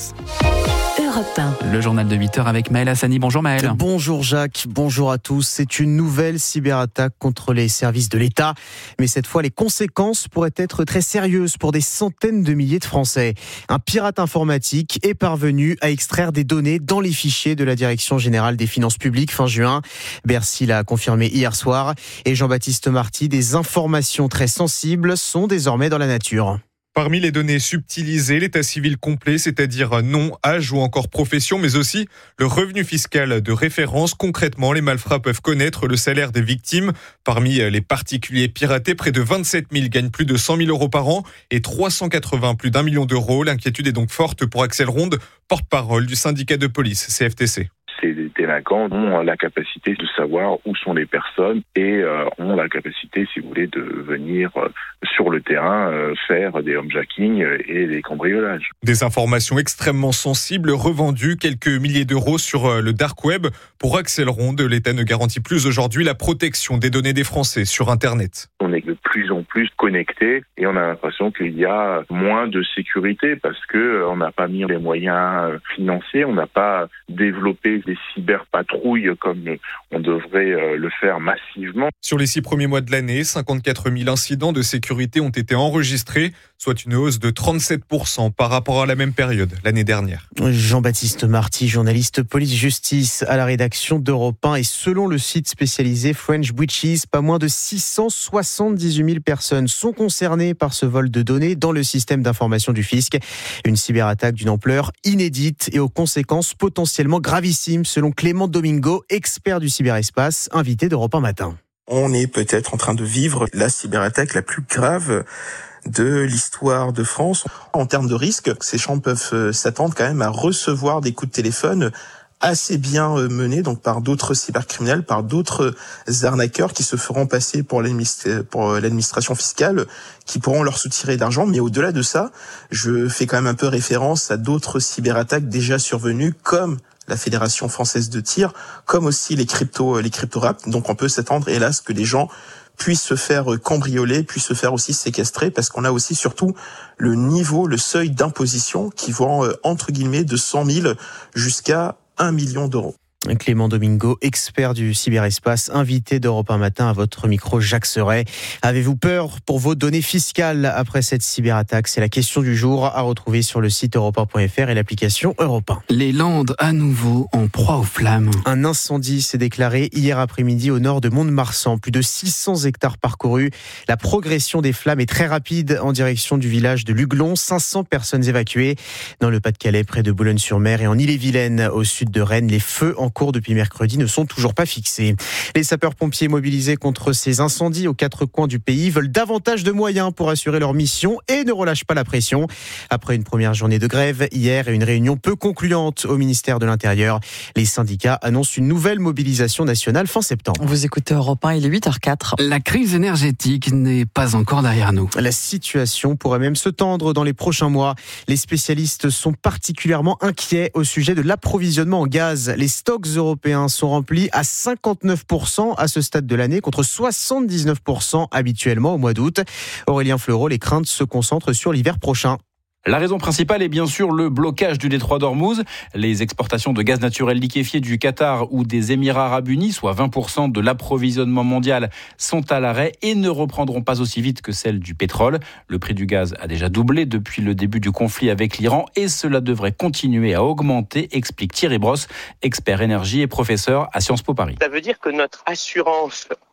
Europe un. Le journal de huit heures avec Maël Hassani. Bonjour Maël. Bonjour Jacques, bonjour à tous. C'est une nouvelle cyberattaque contre les services de l'État. Mais cette fois, les conséquences pourraient être très sérieuses pour des centaines de milliers de Français. Un pirate informatique est parvenu à extraire des données dans les fichiers de la Direction Générale des Finances Publiques fin juin. Bercy l'a confirmé hier soir. Et Jean-Baptiste Marty, des informations très sensibles sont désormais dans la nature. Parmi les données subtilisées, l'état civil complet, c'est-à-dire nom, âge ou encore profession, mais aussi le revenu fiscal de référence. Concrètement, les malfrats peuvent connaître le salaire des victimes. Parmi les particuliers piratés, près de vingt-sept mille gagnent plus de cent mille euros par an et trois cent quatre-vingts plus d'un million d'euros. L'inquiétude est donc forte pour Axel Ronde, porte-parole du syndicat de police C F T C. Ces délinquants ont la capacité de savoir où sont les personnes et euh, ont la capacité, si vous voulez, de venir euh, sur le terrain euh, faire des homejacking et des cambriolages. Des informations extrêmement sensibles revendues quelques milliers d'euros sur euh, le dark web. Pour Axel Ronde, l'État ne garantit plus aujourd'hui la protection des données des Français sur Internet. On est de plus en plus connectés et on a l'impression qu'il y a moins de sécurité parce que euh, on n'a pas mis les moyens financiers, on n'a pas développé des cyberpatrouilles comme on devrait le faire massivement. Sur les six premiers mois de l'année, cinquante-quatre mille incidents de sécurité ont été enregistrés, soit une hausse de trente-sept pour cent par rapport à la même période l'année dernière. Jean-Baptiste Marty, journaliste police-justice à la rédaction d'Europe un, et selon le site spécialisé French Breaches, pas moins de six cent soixante-dix-huit mille personnes sont concernées par ce vol de données dans le système d'information du fisc. Une cyberattaque d'une ampleur inédite et aux conséquences potentiellement gravissimes, selon Clément Domingo, expert du cyberespace, invité d'Europe un matin. On est peut-être en train de vivre la cyberattaque la plus grave de l'histoire de France. En termes de risque, ces gens peuvent s'attendre quand même à recevoir des coups de téléphone assez bien menés, donc par d'autres cybercriminels, par d'autres arnaqueurs qui se feront passer pour l'administration fiscale, qui pourront leur soutirer d'argent. Mais au-delà de ça, je fais quand même un peu référence à d'autres cyberattaques déjà survenues, comme la Fédération française de tir, comme aussi les crypto, les crypto-rap. Donc on peut s'attendre, hélas, que les gens puissent se faire cambrioler, puissent se faire aussi séquestrer, parce qu'on a aussi surtout le niveau, le seuil d'imposition qui vont, entre guillemets, de cent mille jusqu'à un million d'euros. Clément Domingo, expert du cyberespace, invité d'Europe un matin à votre micro, Jacques Serret. Avez-vous peur pour vos données fiscales après cette cyberattaque? C'est la question du jour à retrouver sur le site europe un point f r et l'application Europe un. Les Landes à nouveau en proie aux flammes. Un incendie s'est déclaré hier après-midi au nord de Mont-de-Marsan. Plus de six cents hectares parcourus. La progression des flammes est très rapide en direction du village de Luglon. cinq cents personnes évacuées. Dans le Pas-de-Calais, près de Boulogne-sur-Mer, et en Ille-et-Vilaine, au sud de Rennes, les feux en cours depuis mercredi ne sont toujours pas fixés. Les sapeurs-pompiers mobilisés contre ces incendies aux quatre coins du pays veulent davantage de moyens pour assurer leur mission et ne relâchent pas la pression. Après une première journée de grève hier et une réunion peu concluante au ministère de l'Intérieur, les syndicats annoncent une nouvelle mobilisation nationale fin septembre. Vous écoutez Europe un, il est huit heures quatre. La crise énergétique n'est pas encore derrière nous. La situation pourrait même se tendre dans les prochains mois. Les spécialistes sont particulièrement inquiets au sujet de l'approvisionnement en gaz. Les stocks européens sont remplis à cinquante-neuf pour cent à ce stade de l'année, contre soixante-dix-neuf pour cent habituellement au mois d'août. Aurélien Fleureau, les craintes se concentrent sur l'hiver prochain. La raison principale est bien sûr le blocage du détroit d'Ormuz. Les exportations de gaz naturel liquéfié du Qatar ou des Émirats arabes unis, soit vingt pour cent de l'approvisionnement mondial, sont à l'arrêt et ne reprendront pas aussi vite que celles du pétrole. Le prix du gaz a déjà doublé depuis le début du conflit avec l'Iran et cela devrait continuer à augmenter, explique Thierry Brosse, expert énergie et professeur à Sciences Po Paris. Ça veut dire que notre assurance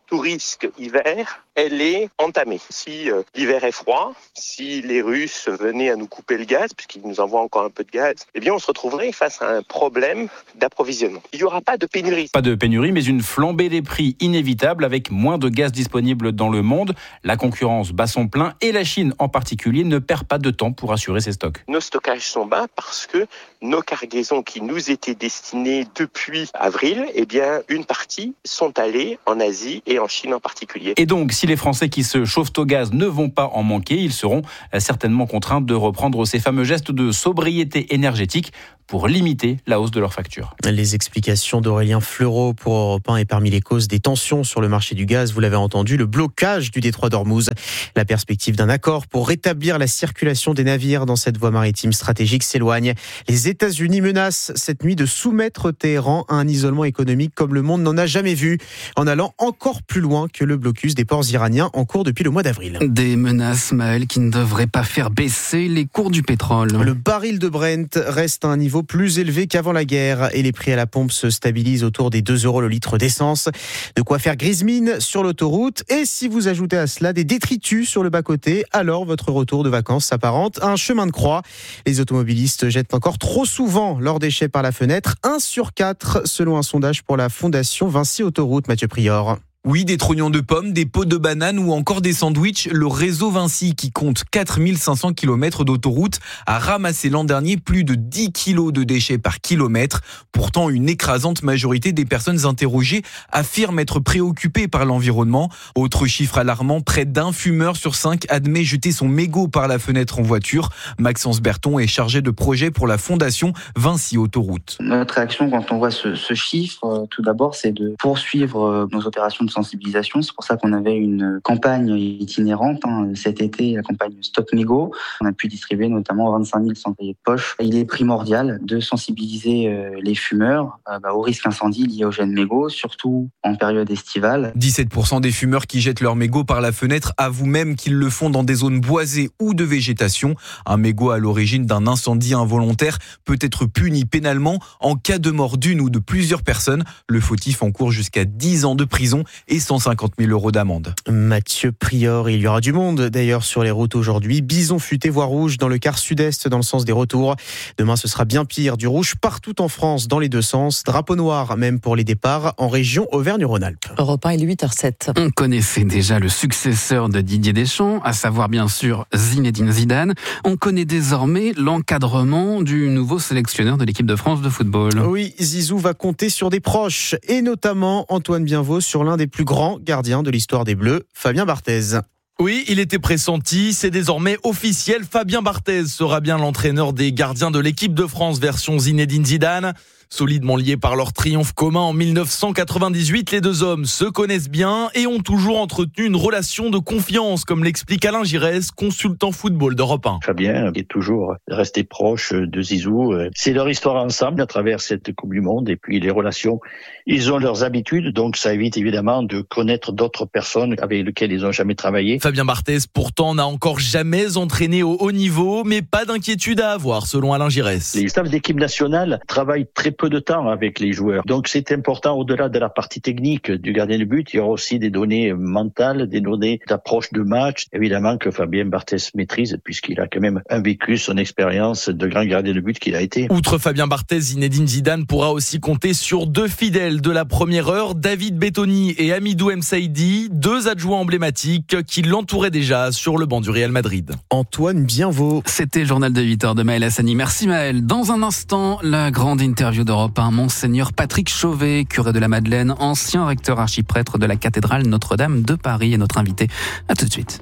tout risque hiver, elle est entamée. Si euh, l'hiver est froid, si les Russes venaient à nous couper le gaz, puisqu'ils nous envoient encore un peu de gaz, eh bien on se retrouverait face à un problème d'approvisionnement. Il n'y aura pas de pénurie. Pas de pénurie, mais une flambée des prix inévitable avec moins de gaz disponible dans le monde. La concurrence bat son plein et la Chine en particulier ne perd pas de temps pour assurer ses stocks. Nos stockages sont bas parce que nos cargaisons qui nous étaient destinées depuis avril, eh bien une partie sont allées en Asie et en Chine en particulier. Et donc, si les Français qui se chauffent au gaz ne vont pas en manquer, ils seront certainement contraints de reprendre ces fameux gestes de sobriété énergétique pour limiter la hausse de leurs factures. Les explications d'Aurélien Fleureau pour Europe un et parmi les causes des tensions sur le marché du gaz, vous l'avez entendu, le blocage du détroit d'Ormuz. La perspective d'un accord pour rétablir la circulation des navires dans cette voie maritime stratégique s'éloigne. Les États-Unis menacent cette nuit de soumettre Téhéran à un isolement économique comme le monde n'en a jamais vu, en allant encore plus loin que le blocus des ports iraniens en cours depuis le mois d'avril. Des menaces, Maël, qui ne devraient pas faire baisser les cours du pétrole. Le baril de Brent reste à un niveau plus élevé qu'avant la guerre et les prix à la pompe se stabilisent autour des deux euros le litre d'essence. De quoi faire grise mine sur l'autoroute, et si vous ajoutez à cela des détritus sur le bas-côté, alors votre retour de vacances s'apparente à un chemin de croix. Les automobilistes jettent encore trop souvent leurs déchets par la fenêtre, un sur quatre selon un sondage pour la fondation Vinci Autoroute. Mathieu Prior. Oui, des trognons de pommes, des pots de bananes ou encore des sandwichs. Le réseau Vinci, qui compte quatre mille cinq cents kilomètres d'autoroute, a ramassé l'an dernier plus de dix kilos de déchets par kilomètre. Pourtant, une écrasante majorité des personnes interrogées affirment être préoccupées par l'environnement. Autre chiffre alarmant, près d'un fumeur sur cinq admet jeter son mégot par la fenêtre en voiture. Maxence Berton est chargé de projet pour la fondation Vinci Autoroute. Notre réaction quand on voit ce, ce chiffre, tout d'abord, c'est de poursuivre nos opérations de sensibilisation. C'est pour ça qu'on avait une campagne itinérante hein, cet été, la campagne Stop Mégot. On a pu distribuer notamment vingt-cinq mille cendriers de poche. Il est primordial de sensibiliser euh, les fumeurs euh, bah, au risque incendie lié au jet de mégot, surtout en période estivale. dix-sept pour cent des fumeurs qui jettent leur mégot par la fenêtre avouent même qu'ils le font dans des zones boisées ou de végétation. Un mégot à l'origine d'un incendie involontaire peut être puni pénalement en cas de mort d'une ou de plusieurs personnes. Le fautif encourt jusqu'à dix ans de prison et cent cinquante mille euros d'amende. Mathieu Prior, il y aura du monde d'ailleurs sur les routes aujourd'hui. Bison futé, voie rouge dans le quart sud-est dans le sens des retours. Demain ce sera bien pire, du rouge partout en France dans les deux sens. Drapeau noir même pour les départs en région Auvergne-Rhône-Alpes. Europe un, il est huit heures sept. On connaissait déjà le successeur de Didier Deschamps, à savoir bien sûr Zinedine Zidane. On connaît désormais l'encadrement du nouveau sélectionneur de l'équipe de France de football. Oui, Zizou va compter sur des proches et notamment Antoine Bienvot sur l'un des plus grands gardiens de l'histoire des Bleus, Fabien Barthez. Oui, il était pressenti, c'est désormais officiel. Fabien Barthez sera bien l'entraîneur des gardiens de l'équipe de France version Zinedine Zidane. Solidement liés par leur triomphe commun en mille neuf cent quatre-vingt-dix-huit, les deux hommes se connaissent bien et ont toujours entretenu une relation de confiance, comme l'explique Alain Giresse, consultant football d'Europe un. Fabien est toujours resté proche de Zizou. C'est leur histoire ensemble à travers cette Coupe du Monde et puis les relations. Ils ont leurs habitudes, donc ça évite évidemment de connaître d'autres personnes avec lesquelles ils n'ont jamais travaillé. Fabien Barthez, pourtant, n'a encore jamais entraîné au haut niveau, mais pas d'inquiétude à avoir, selon Alain Giresse. Les staffs d'équipe nationale travaillent très peu de temps avec les joueurs. Donc c'est important, au-delà de la partie technique du gardien de but, il y aura aussi des données mentales, des données d'approche de match, évidemment que Fabien Barthez maîtrise, puisqu'il a quand même un vécu, son expérience de grand gardien de but qu'il a été. Outre Fabien Barthez, Zinedine Zidane pourra aussi compter sur deux fidèles de la première heure, David Bettoni et Hamidou Msaidi, deux adjoints emblématiques qui l'entouraient déjà sur le banc du Real Madrid. Antoine Bienvot. C'était le journal de huit heures de Maël Hassani. Merci Maël. Dans un instant, la grande interview d'Europe un, Monseigneur Patrick Chauvet, curé de la Madeleine, ancien recteur archiprêtre de la cathédrale Notre-Dame de Paris, est notre invité. À tout de suite.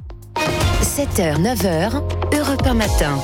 sept heures, neuf heures, Europe un matin.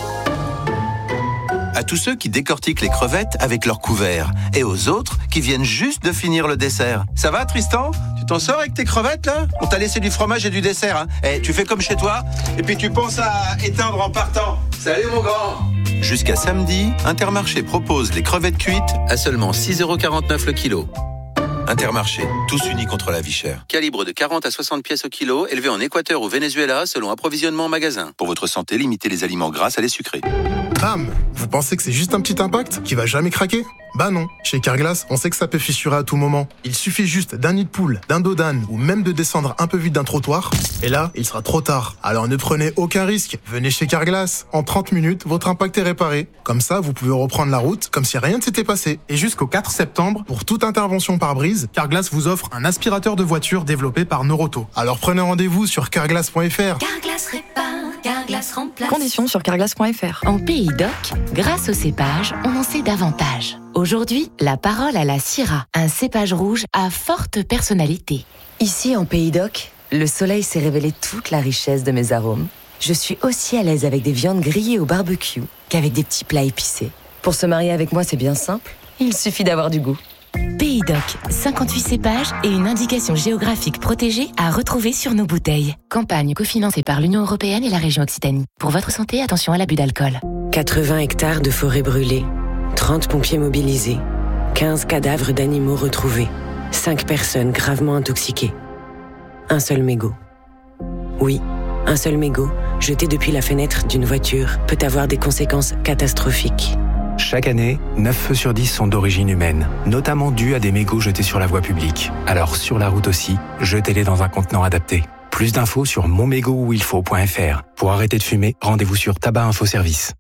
À tous ceux qui décortiquent les crevettes avec leur couvert et aux autres qui viennent juste de finir le dessert. Ça va Tristan ? Tu t'en sors avec tes crevettes là ? On t'a laissé du fromage et du dessert. Hein ? Eh, tu fais comme chez toi et puis tu penses à éteindre en partant. Salut mon grand ! Jusqu'à samedi, Intermarché propose les crevettes cuites à seulement six euros quarante-neuf le kilo. Intermarché, tous unis contre la vie chère. Calibre de quarante à soixante pièces au kilo, élevé en Équateur ou Venezuela selon approvisionnement en magasin. Pour votre santé, limitez les aliments gras à les sucrés. Bam ! Vous pensez que c'est juste un petit impact qui va jamais craquer ? Bah non, chez Carglass, on sait que ça peut fissurer à tout moment. Il suffit juste d'un nid de poule, d'un dos d'âne ou même de descendre un peu vite d'un trottoir, et là, il sera trop tard. Alors ne prenez aucun risque, venez chez Carglass. En trente minutes, votre impact est réparé. Comme ça, vous pouvez reprendre la route comme si rien ne s'était passé. Et jusqu'au quatre septembre, pour toute intervention pare-brise, Carglass vous offre un aspirateur de voiture développé par Noroto. Alors prenez rendez-vous sur carglass point f r. Carglass répare, Carglass remplace. Conditions sur carglass point f r. En Pays d'Oc, grâce au cépage, on en sait davantage. Aujourd'hui, la parole à la Syrah, un cépage rouge à forte personnalité. Ici, en Pays d'Oc, le soleil s'est révélé toute la richesse de mes arômes. Je suis aussi à l'aise avec des viandes grillées au barbecue qu'avec des petits plats épicés. Pour se marier avec moi, c'est bien simple. Il suffit d'avoir du goût. Pays d'Oc, cinquante-huit cépages et une indication géographique protégée à retrouver sur nos bouteilles. Campagne cofinancée par l'Union européenne et la région Occitanie. Pour votre santé, attention à l'abus d'alcool. quatre-vingts hectares de forêt brûlée, trente pompiers mobilisés, quinze cadavres d'animaux retrouvés, cinq personnes gravement intoxiquées. Un seul mégot. Oui, un seul mégot, jeté depuis la fenêtre d'une voiture, peut avoir des conséquences catastrophiques. Chaque année, neuf feux sur dix sont d'origine humaine, notamment dus à des mégots jetés sur la voie publique. Alors sur la route aussi, jetez-les dans un contenant adapté. Plus d'infos sur mon mégot où il faut point f r. Pour arrêter de fumer, rendez-vous sur Tabac Info Service.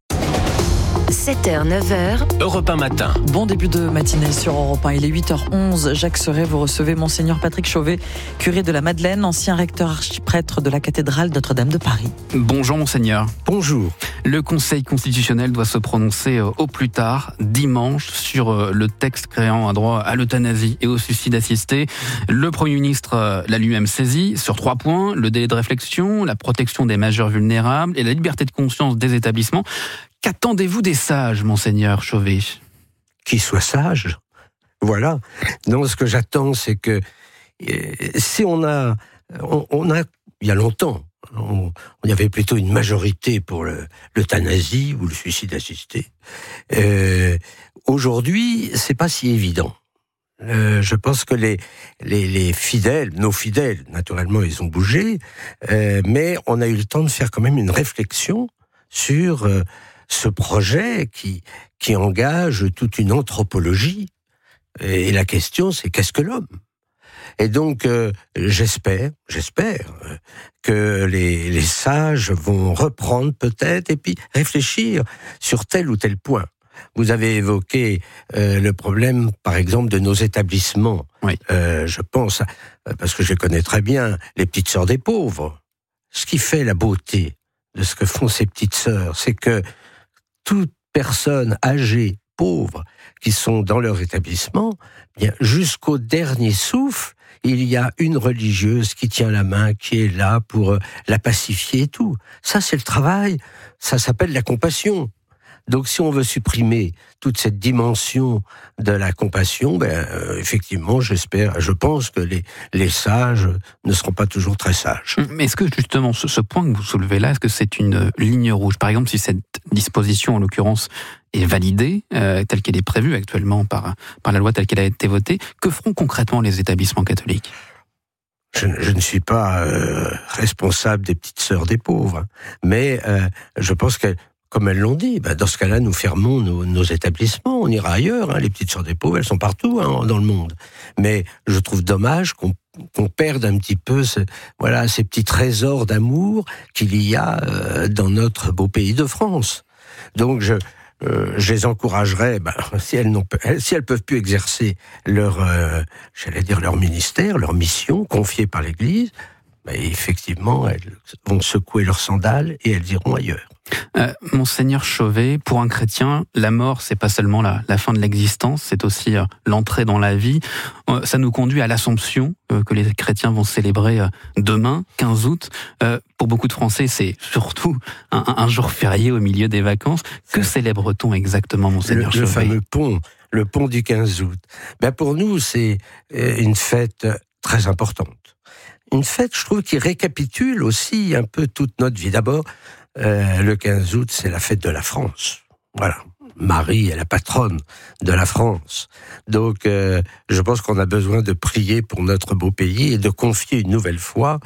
sept heures, neuf heures. Europe un matin. Bon début de matinée sur Europe un. Il est huit heures onze. Jacques Serret, vous recevez Monseigneur Patrick Chauvet, curé de la Madeleine, ancien recteur archiprêtre de la cathédrale Notre-Dame de Paris. Bonjour Monseigneur. Bonjour. Le Conseil constitutionnel doit se prononcer au plus tard, dimanche, sur le texte créant un droit à l'euthanasie et au suicide assisté. Le Premier ministre l'a lui-même saisi sur trois points: le délai de réflexion, la protection des majeurs vulnérables et la liberté de conscience des établissements. Qu'attendez-vous des sages, Monseigneur Chauvet ? Qu'ils soient sages. Voilà. Non, ce que j'attends, c'est que euh, si on a, on, on a, il y a longtemps, on, on y avait plutôt une majorité pour le, l'euthanasie ou le suicide assisté. Euh, aujourd'hui, c'est pas si évident. Euh, je pense que les, les, les fidèles, nos fidèles, naturellement, ils ont bougé, euh, mais on a eu le temps de faire quand même une réflexion sur euh, ce projet qui, qui engage toute une anthropologie. Et la question, c'est qu'est-ce que l'homme ? Et donc, euh, j'espère, j'espère que les, les sages vont reprendre peut-être et puis réfléchir sur tel ou tel point. Vous avez évoqué euh, le problème, par exemple, de nos établissements. Oui. Euh, je pense, parce que je connais très bien, les petites sœurs des pauvres. Ce qui fait la beauté de ce que font ces petites sœurs, c'est que toute personne âgée, pauvre, qui sont dans leur établissement, bien, jusqu'au dernier souffle, il y a une religieuse qui tient la main, qui est là pour la pacifier et tout. Ça, c'est le travail. Ça s'appelle la compassion. Donc, si on veut supprimer toute cette dimension de la compassion, ben, euh, effectivement, j'espère, je pense que les, les sages ne seront pas toujours très sages. Mais est-ce que, justement, ce, ce point que vous soulevez là, est-ce que c'est une ligne rouge ? Par exemple, si cette disposition, en l'occurrence, est validée, euh, telle qu'elle est prévue actuellement par, par la loi telle qu'elle a été votée, que feront concrètement les établissements catholiques ? Je, je ne suis pas euh, responsable des petites sœurs des pauvres, mais euh, je pense que comme elles l'ont dit, ben dans ce cas-là, nous fermons nos, nos établissements, on ira ailleurs. Hein. Les petites sœurs des pauvres, elles sont partout hein, dans le monde. Mais je trouve dommage qu'on, qu'on perde un petit peu ce, voilà, ces petits trésors d'amour qu'il y a euh, dans notre beau pays de France. Donc je, euh, je les encouragerais, ben, si elles n'ont, si elles peuvent plus exercer leur, euh, j'allais dire leur ministère, leur mission confiée par l'Église, ben, effectivement, elles vont secouer leurs sandales et elles iront ailleurs. Euh, Monseigneur Chauvet, pour un chrétien, la mort, c'est pas seulement la, la fin de l'existence, c'est aussi euh, l'entrée dans la vie. Euh, ça nous conduit à l'Assomption, euh, que les chrétiens vont célébrer euh, demain, quinze août. Euh, pour beaucoup de Français, c'est surtout un, un jour férié au milieu des vacances. Que célèbre-t-on exactement, Monseigneur le, Chauvet ? Le fameux pont, le pont du quinze août. Ben pour nous, c'est une fête très importante. Une fête, je trouve, qui récapitule aussi un peu toute notre vie. D'abord, Euh, le quinze août, c'est la fête de la France. Voilà. Marie est la patronne de la France. Donc, euh, je pense qu'on a besoin de prier pour notre beau pays et de confier une nouvelle fois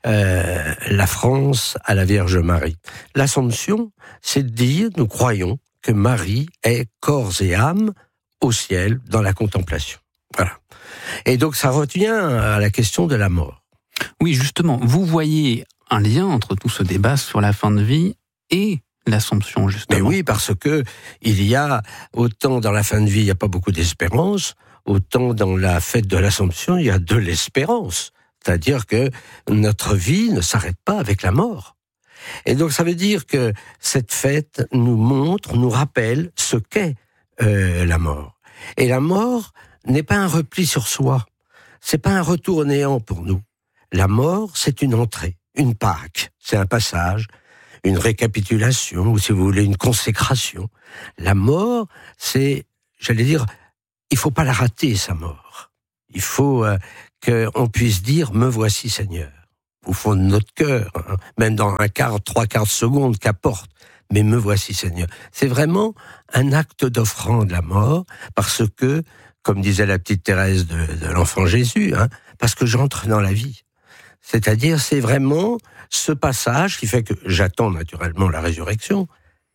euh, la France à la Vierge Marie. L'Assomption, c'est de dire, nous croyons que Marie est corps et âme au ciel, dans la contemplation. Voilà. Et donc ça revient à la question de la mort. Oui, justement, vous voyez un lien entre tout ce débat sur la fin de vie et l'Assomption, justement. Mais oui, parce que il y a, autant dans la fin de vie, il n'y a pas beaucoup d'espérance, autant dans la fête de l'Assomption, il y a de l'espérance. C'est-à-dire que notre vie ne s'arrête pas avec la mort. Et donc ça veut dire que cette fête nous montre, nous rappelle ce qu'est euh, la mort. Et la mort n'est pas un repli sur soi. C'est pas un retour au néant pour nous. La mort, c'est une entrée, une Pâque, c'est un passage, une récapitulation, ou si vous voulez, une consécration. La mort, c'est, j'allais dire, il faut pas la rater, sa mort. Il faut euh, qu'on puisse dire « Me voici, Seigneur », au fond de notre cœur, hein, même dans un quart, trois quarts de seconde qu'apporte, mais « Me voici, Seigneur ». C'est vraiment un acte d'offrande, la mort, parce que, comme disait la petite Thérèse de, de l'enfant Jésus, hein, parce que j'entre dans la vie. C'est-à-dire, c'est vraiment ce passage qui fait que j'attends naturellement la résurrection.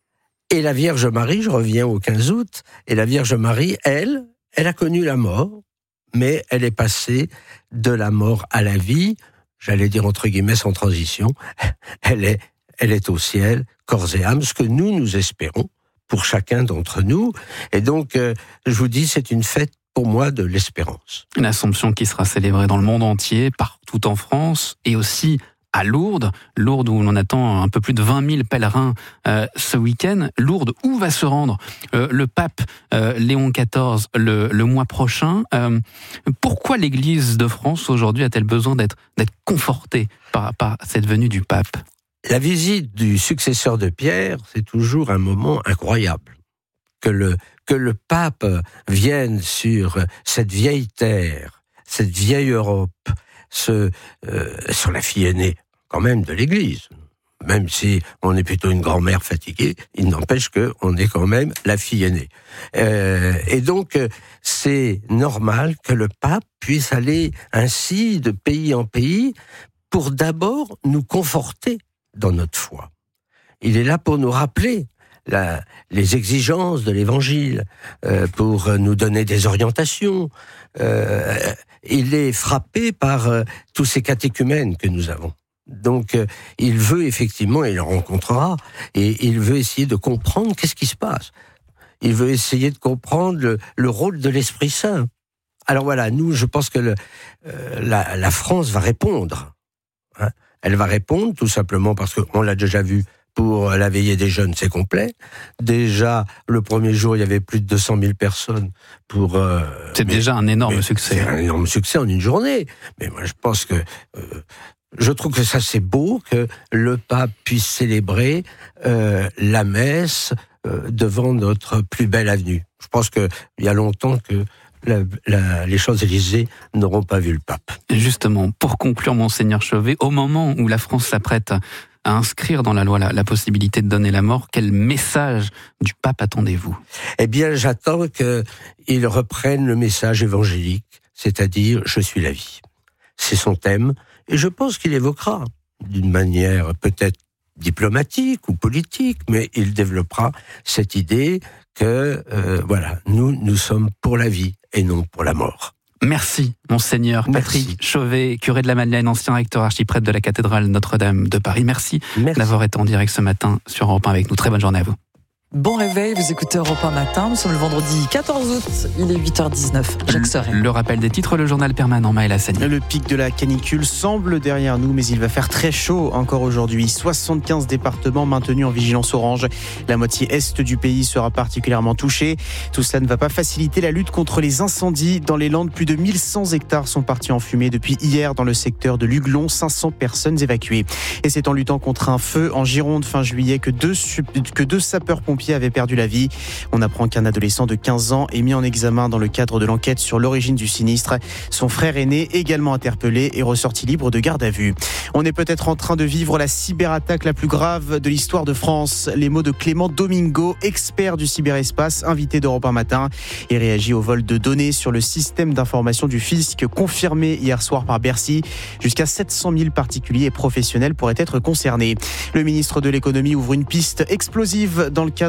Et la Vierge Marie, je reviens au quinze août, et la Vierge Marie, elle, elle a connu la mort, mais elle est passée de la mort à la vie, j'allais dire entre guillemets sans transition. Elle est, elle est au ciel, corps et âme, ce que nous, nous espérons pour chacun d'entre nous. Et donc, euh, je vous dis, c'est une fête pour moi de l'espérance. L'Assomption qui sera célébrée dans le monde entier, partout en France, et aussi à Lourdes, Lourdes où l'on attend un peu plus de vingt mille pèlerins euh, ce week-end. Lourdes, où va se rendre euh, le pape euh, Léon quatorze le, le mois prochain. Euh, pourquoi l'Église de France aujourd'hui a-t-elle besoin d'être, d'être confortée par, par cette venue du pape ? La visite du successeur de Pierre, c'est toujours un moment incroyable. Que le, que le pape vienne sur cette vieille terre, cette vieille Europe, ce, euh, sur la fille aînée, quand même, de l'Église. Même si on est plutôt une grand-mère fatiguée, il n'empêche qu'on est quand même la fille aînée. Euh, et donc, c'est normal que le pape puisse aller ainsi de pays en pays pour d'abord nous conforter dans notre foi. Il est là pour nous rappeler La, les exigences de l'Évangile, euh, pour nous donner des orientations. Euh, il est frappé par euh, tous ces catéchumènes que nous avons. Donc, euh, il veut effectivement, il le rencontrera, et il veut essayer de comprendre qu'est-ce qui se passe. Il veut essayer de comprendre le, le rôle de l'Esprit Saint. Alors voilà, nous, je pense que le, euh, la, la France va répondre. Hein. Elle va répondre tout simplement parce qu'on l'a déjà vu. Pour la veillée des jeunes, c'est complet. Déjà, le premier jour, il y avait plus de deux cent mille personnes pour... Euh, c'est mais, déjà un énorme succès. C'est un énorme succès en une journée. Mais moi, je pense que... Euh, je trouve que ça, c'est beau que le pape puisse célébrer euh, la messe euh, devant notre plus belle avenue. Je pense qu'il y a longtemps que la, la, les Champs-Élysées n'auront pas vu le pape. Justement, pour conclure, Monseigneur Chauvet, au moment où la France s'apprête à inscrire dans la loi la, la possibilité de donner la mort, quel message du pape attendez-vous ? Eh bien, j'attends qu'il reprenne le message évangélique, c'est-à-dire « Je suis la vie ». C'est son thème, et je pense qu'il évoquera, d'une manière peut-être diplomatique ou politique, mais il développera cette idée que, euh, voilà, nous, nous sommes pour la vie et non pour la mort. Merci, Monseigneur Patrick Merci. Chauvet, curé de la Madeleine, ancien recteur archiprêtre de la cathédrale Notre-Dame de Paris. Merci, Merci d'avoir été en direct ce matin sur Europe un avec nous. Très bonne journée à vous. Bon réveil, vous écoutez Europe un matin. Nous sommes le vendredi quatorze août, il est huit heures dix-neuf. Jacques Serret. Le rappel des titres, le journal permanent, Maël Hassani. Le pic de la canicule semble derrière nous, mais il va faire très chaud encore aujourd'hui. soixante-quinze départements maintenus en vigilance orange. La moitié est du pays sera particulièrement touchée. Tout cela ne va pas faciliter la lutte contre les incendies. Dans les Landes, plus de mille cent hectares sont partis en fumée depuis hier dans le secteur de Luglon. cinq cents personnes évacuées. Et c'est en luttant contre un feu en Gironde fin juillet que deux, que deux sapeurs-pompiers avait perdu la vie. On apprend qu'un adolescent de quinze ans est mis en examen dans le cadre de l'enquête sur l'origine du sinistre. Son frère aîné, également interpellé, est ressorti libre de garde à vue. On est peut-être en train de vivre la cyberattaque la plus grave de l'histoire de France. Les mots de Clément Domingo, expert du cyberespace, invité d'Europe un matin, et réagit au vol de données sur le système d'information du fisc, confirmé hier soir par Bercy. Jusqu'à sept cent mille particuliers et professionnels pourraient être concernés. Le ministre de l'économie ouvre une piste explosive dans le cadre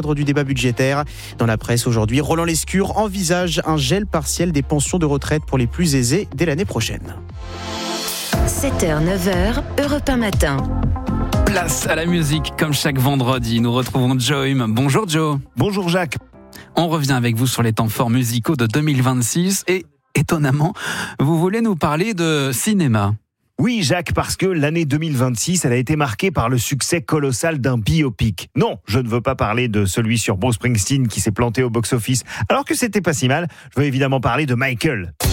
cadre du débat budgétaire. Dans la presse aujourd'hui, Roland Lescure envisage un gel partiel des pensions de retraite pour les plus aisés dès l'année prochaine. sept heures neuf heures, Europe un matin. Place à la musique, comme chaque vendredi. Nous retrouvons Joim. Bonjour Joe. Bonjour Jacques. On revient avec vous sur les temps forts musicaux de deux mille vingt-six et, étonnamment, vous voulez nous parler de cinéma. Oui Jacques, parce que l'année deux mille vingt-six, elle a été marquée par le succès colossal d'un biopic. Non, je ne veux pas parler de celui sur Bruce Springsteen qui s'est planté au box-office, alors que c'était pas si mal. Je veux évidemment parler de Michael.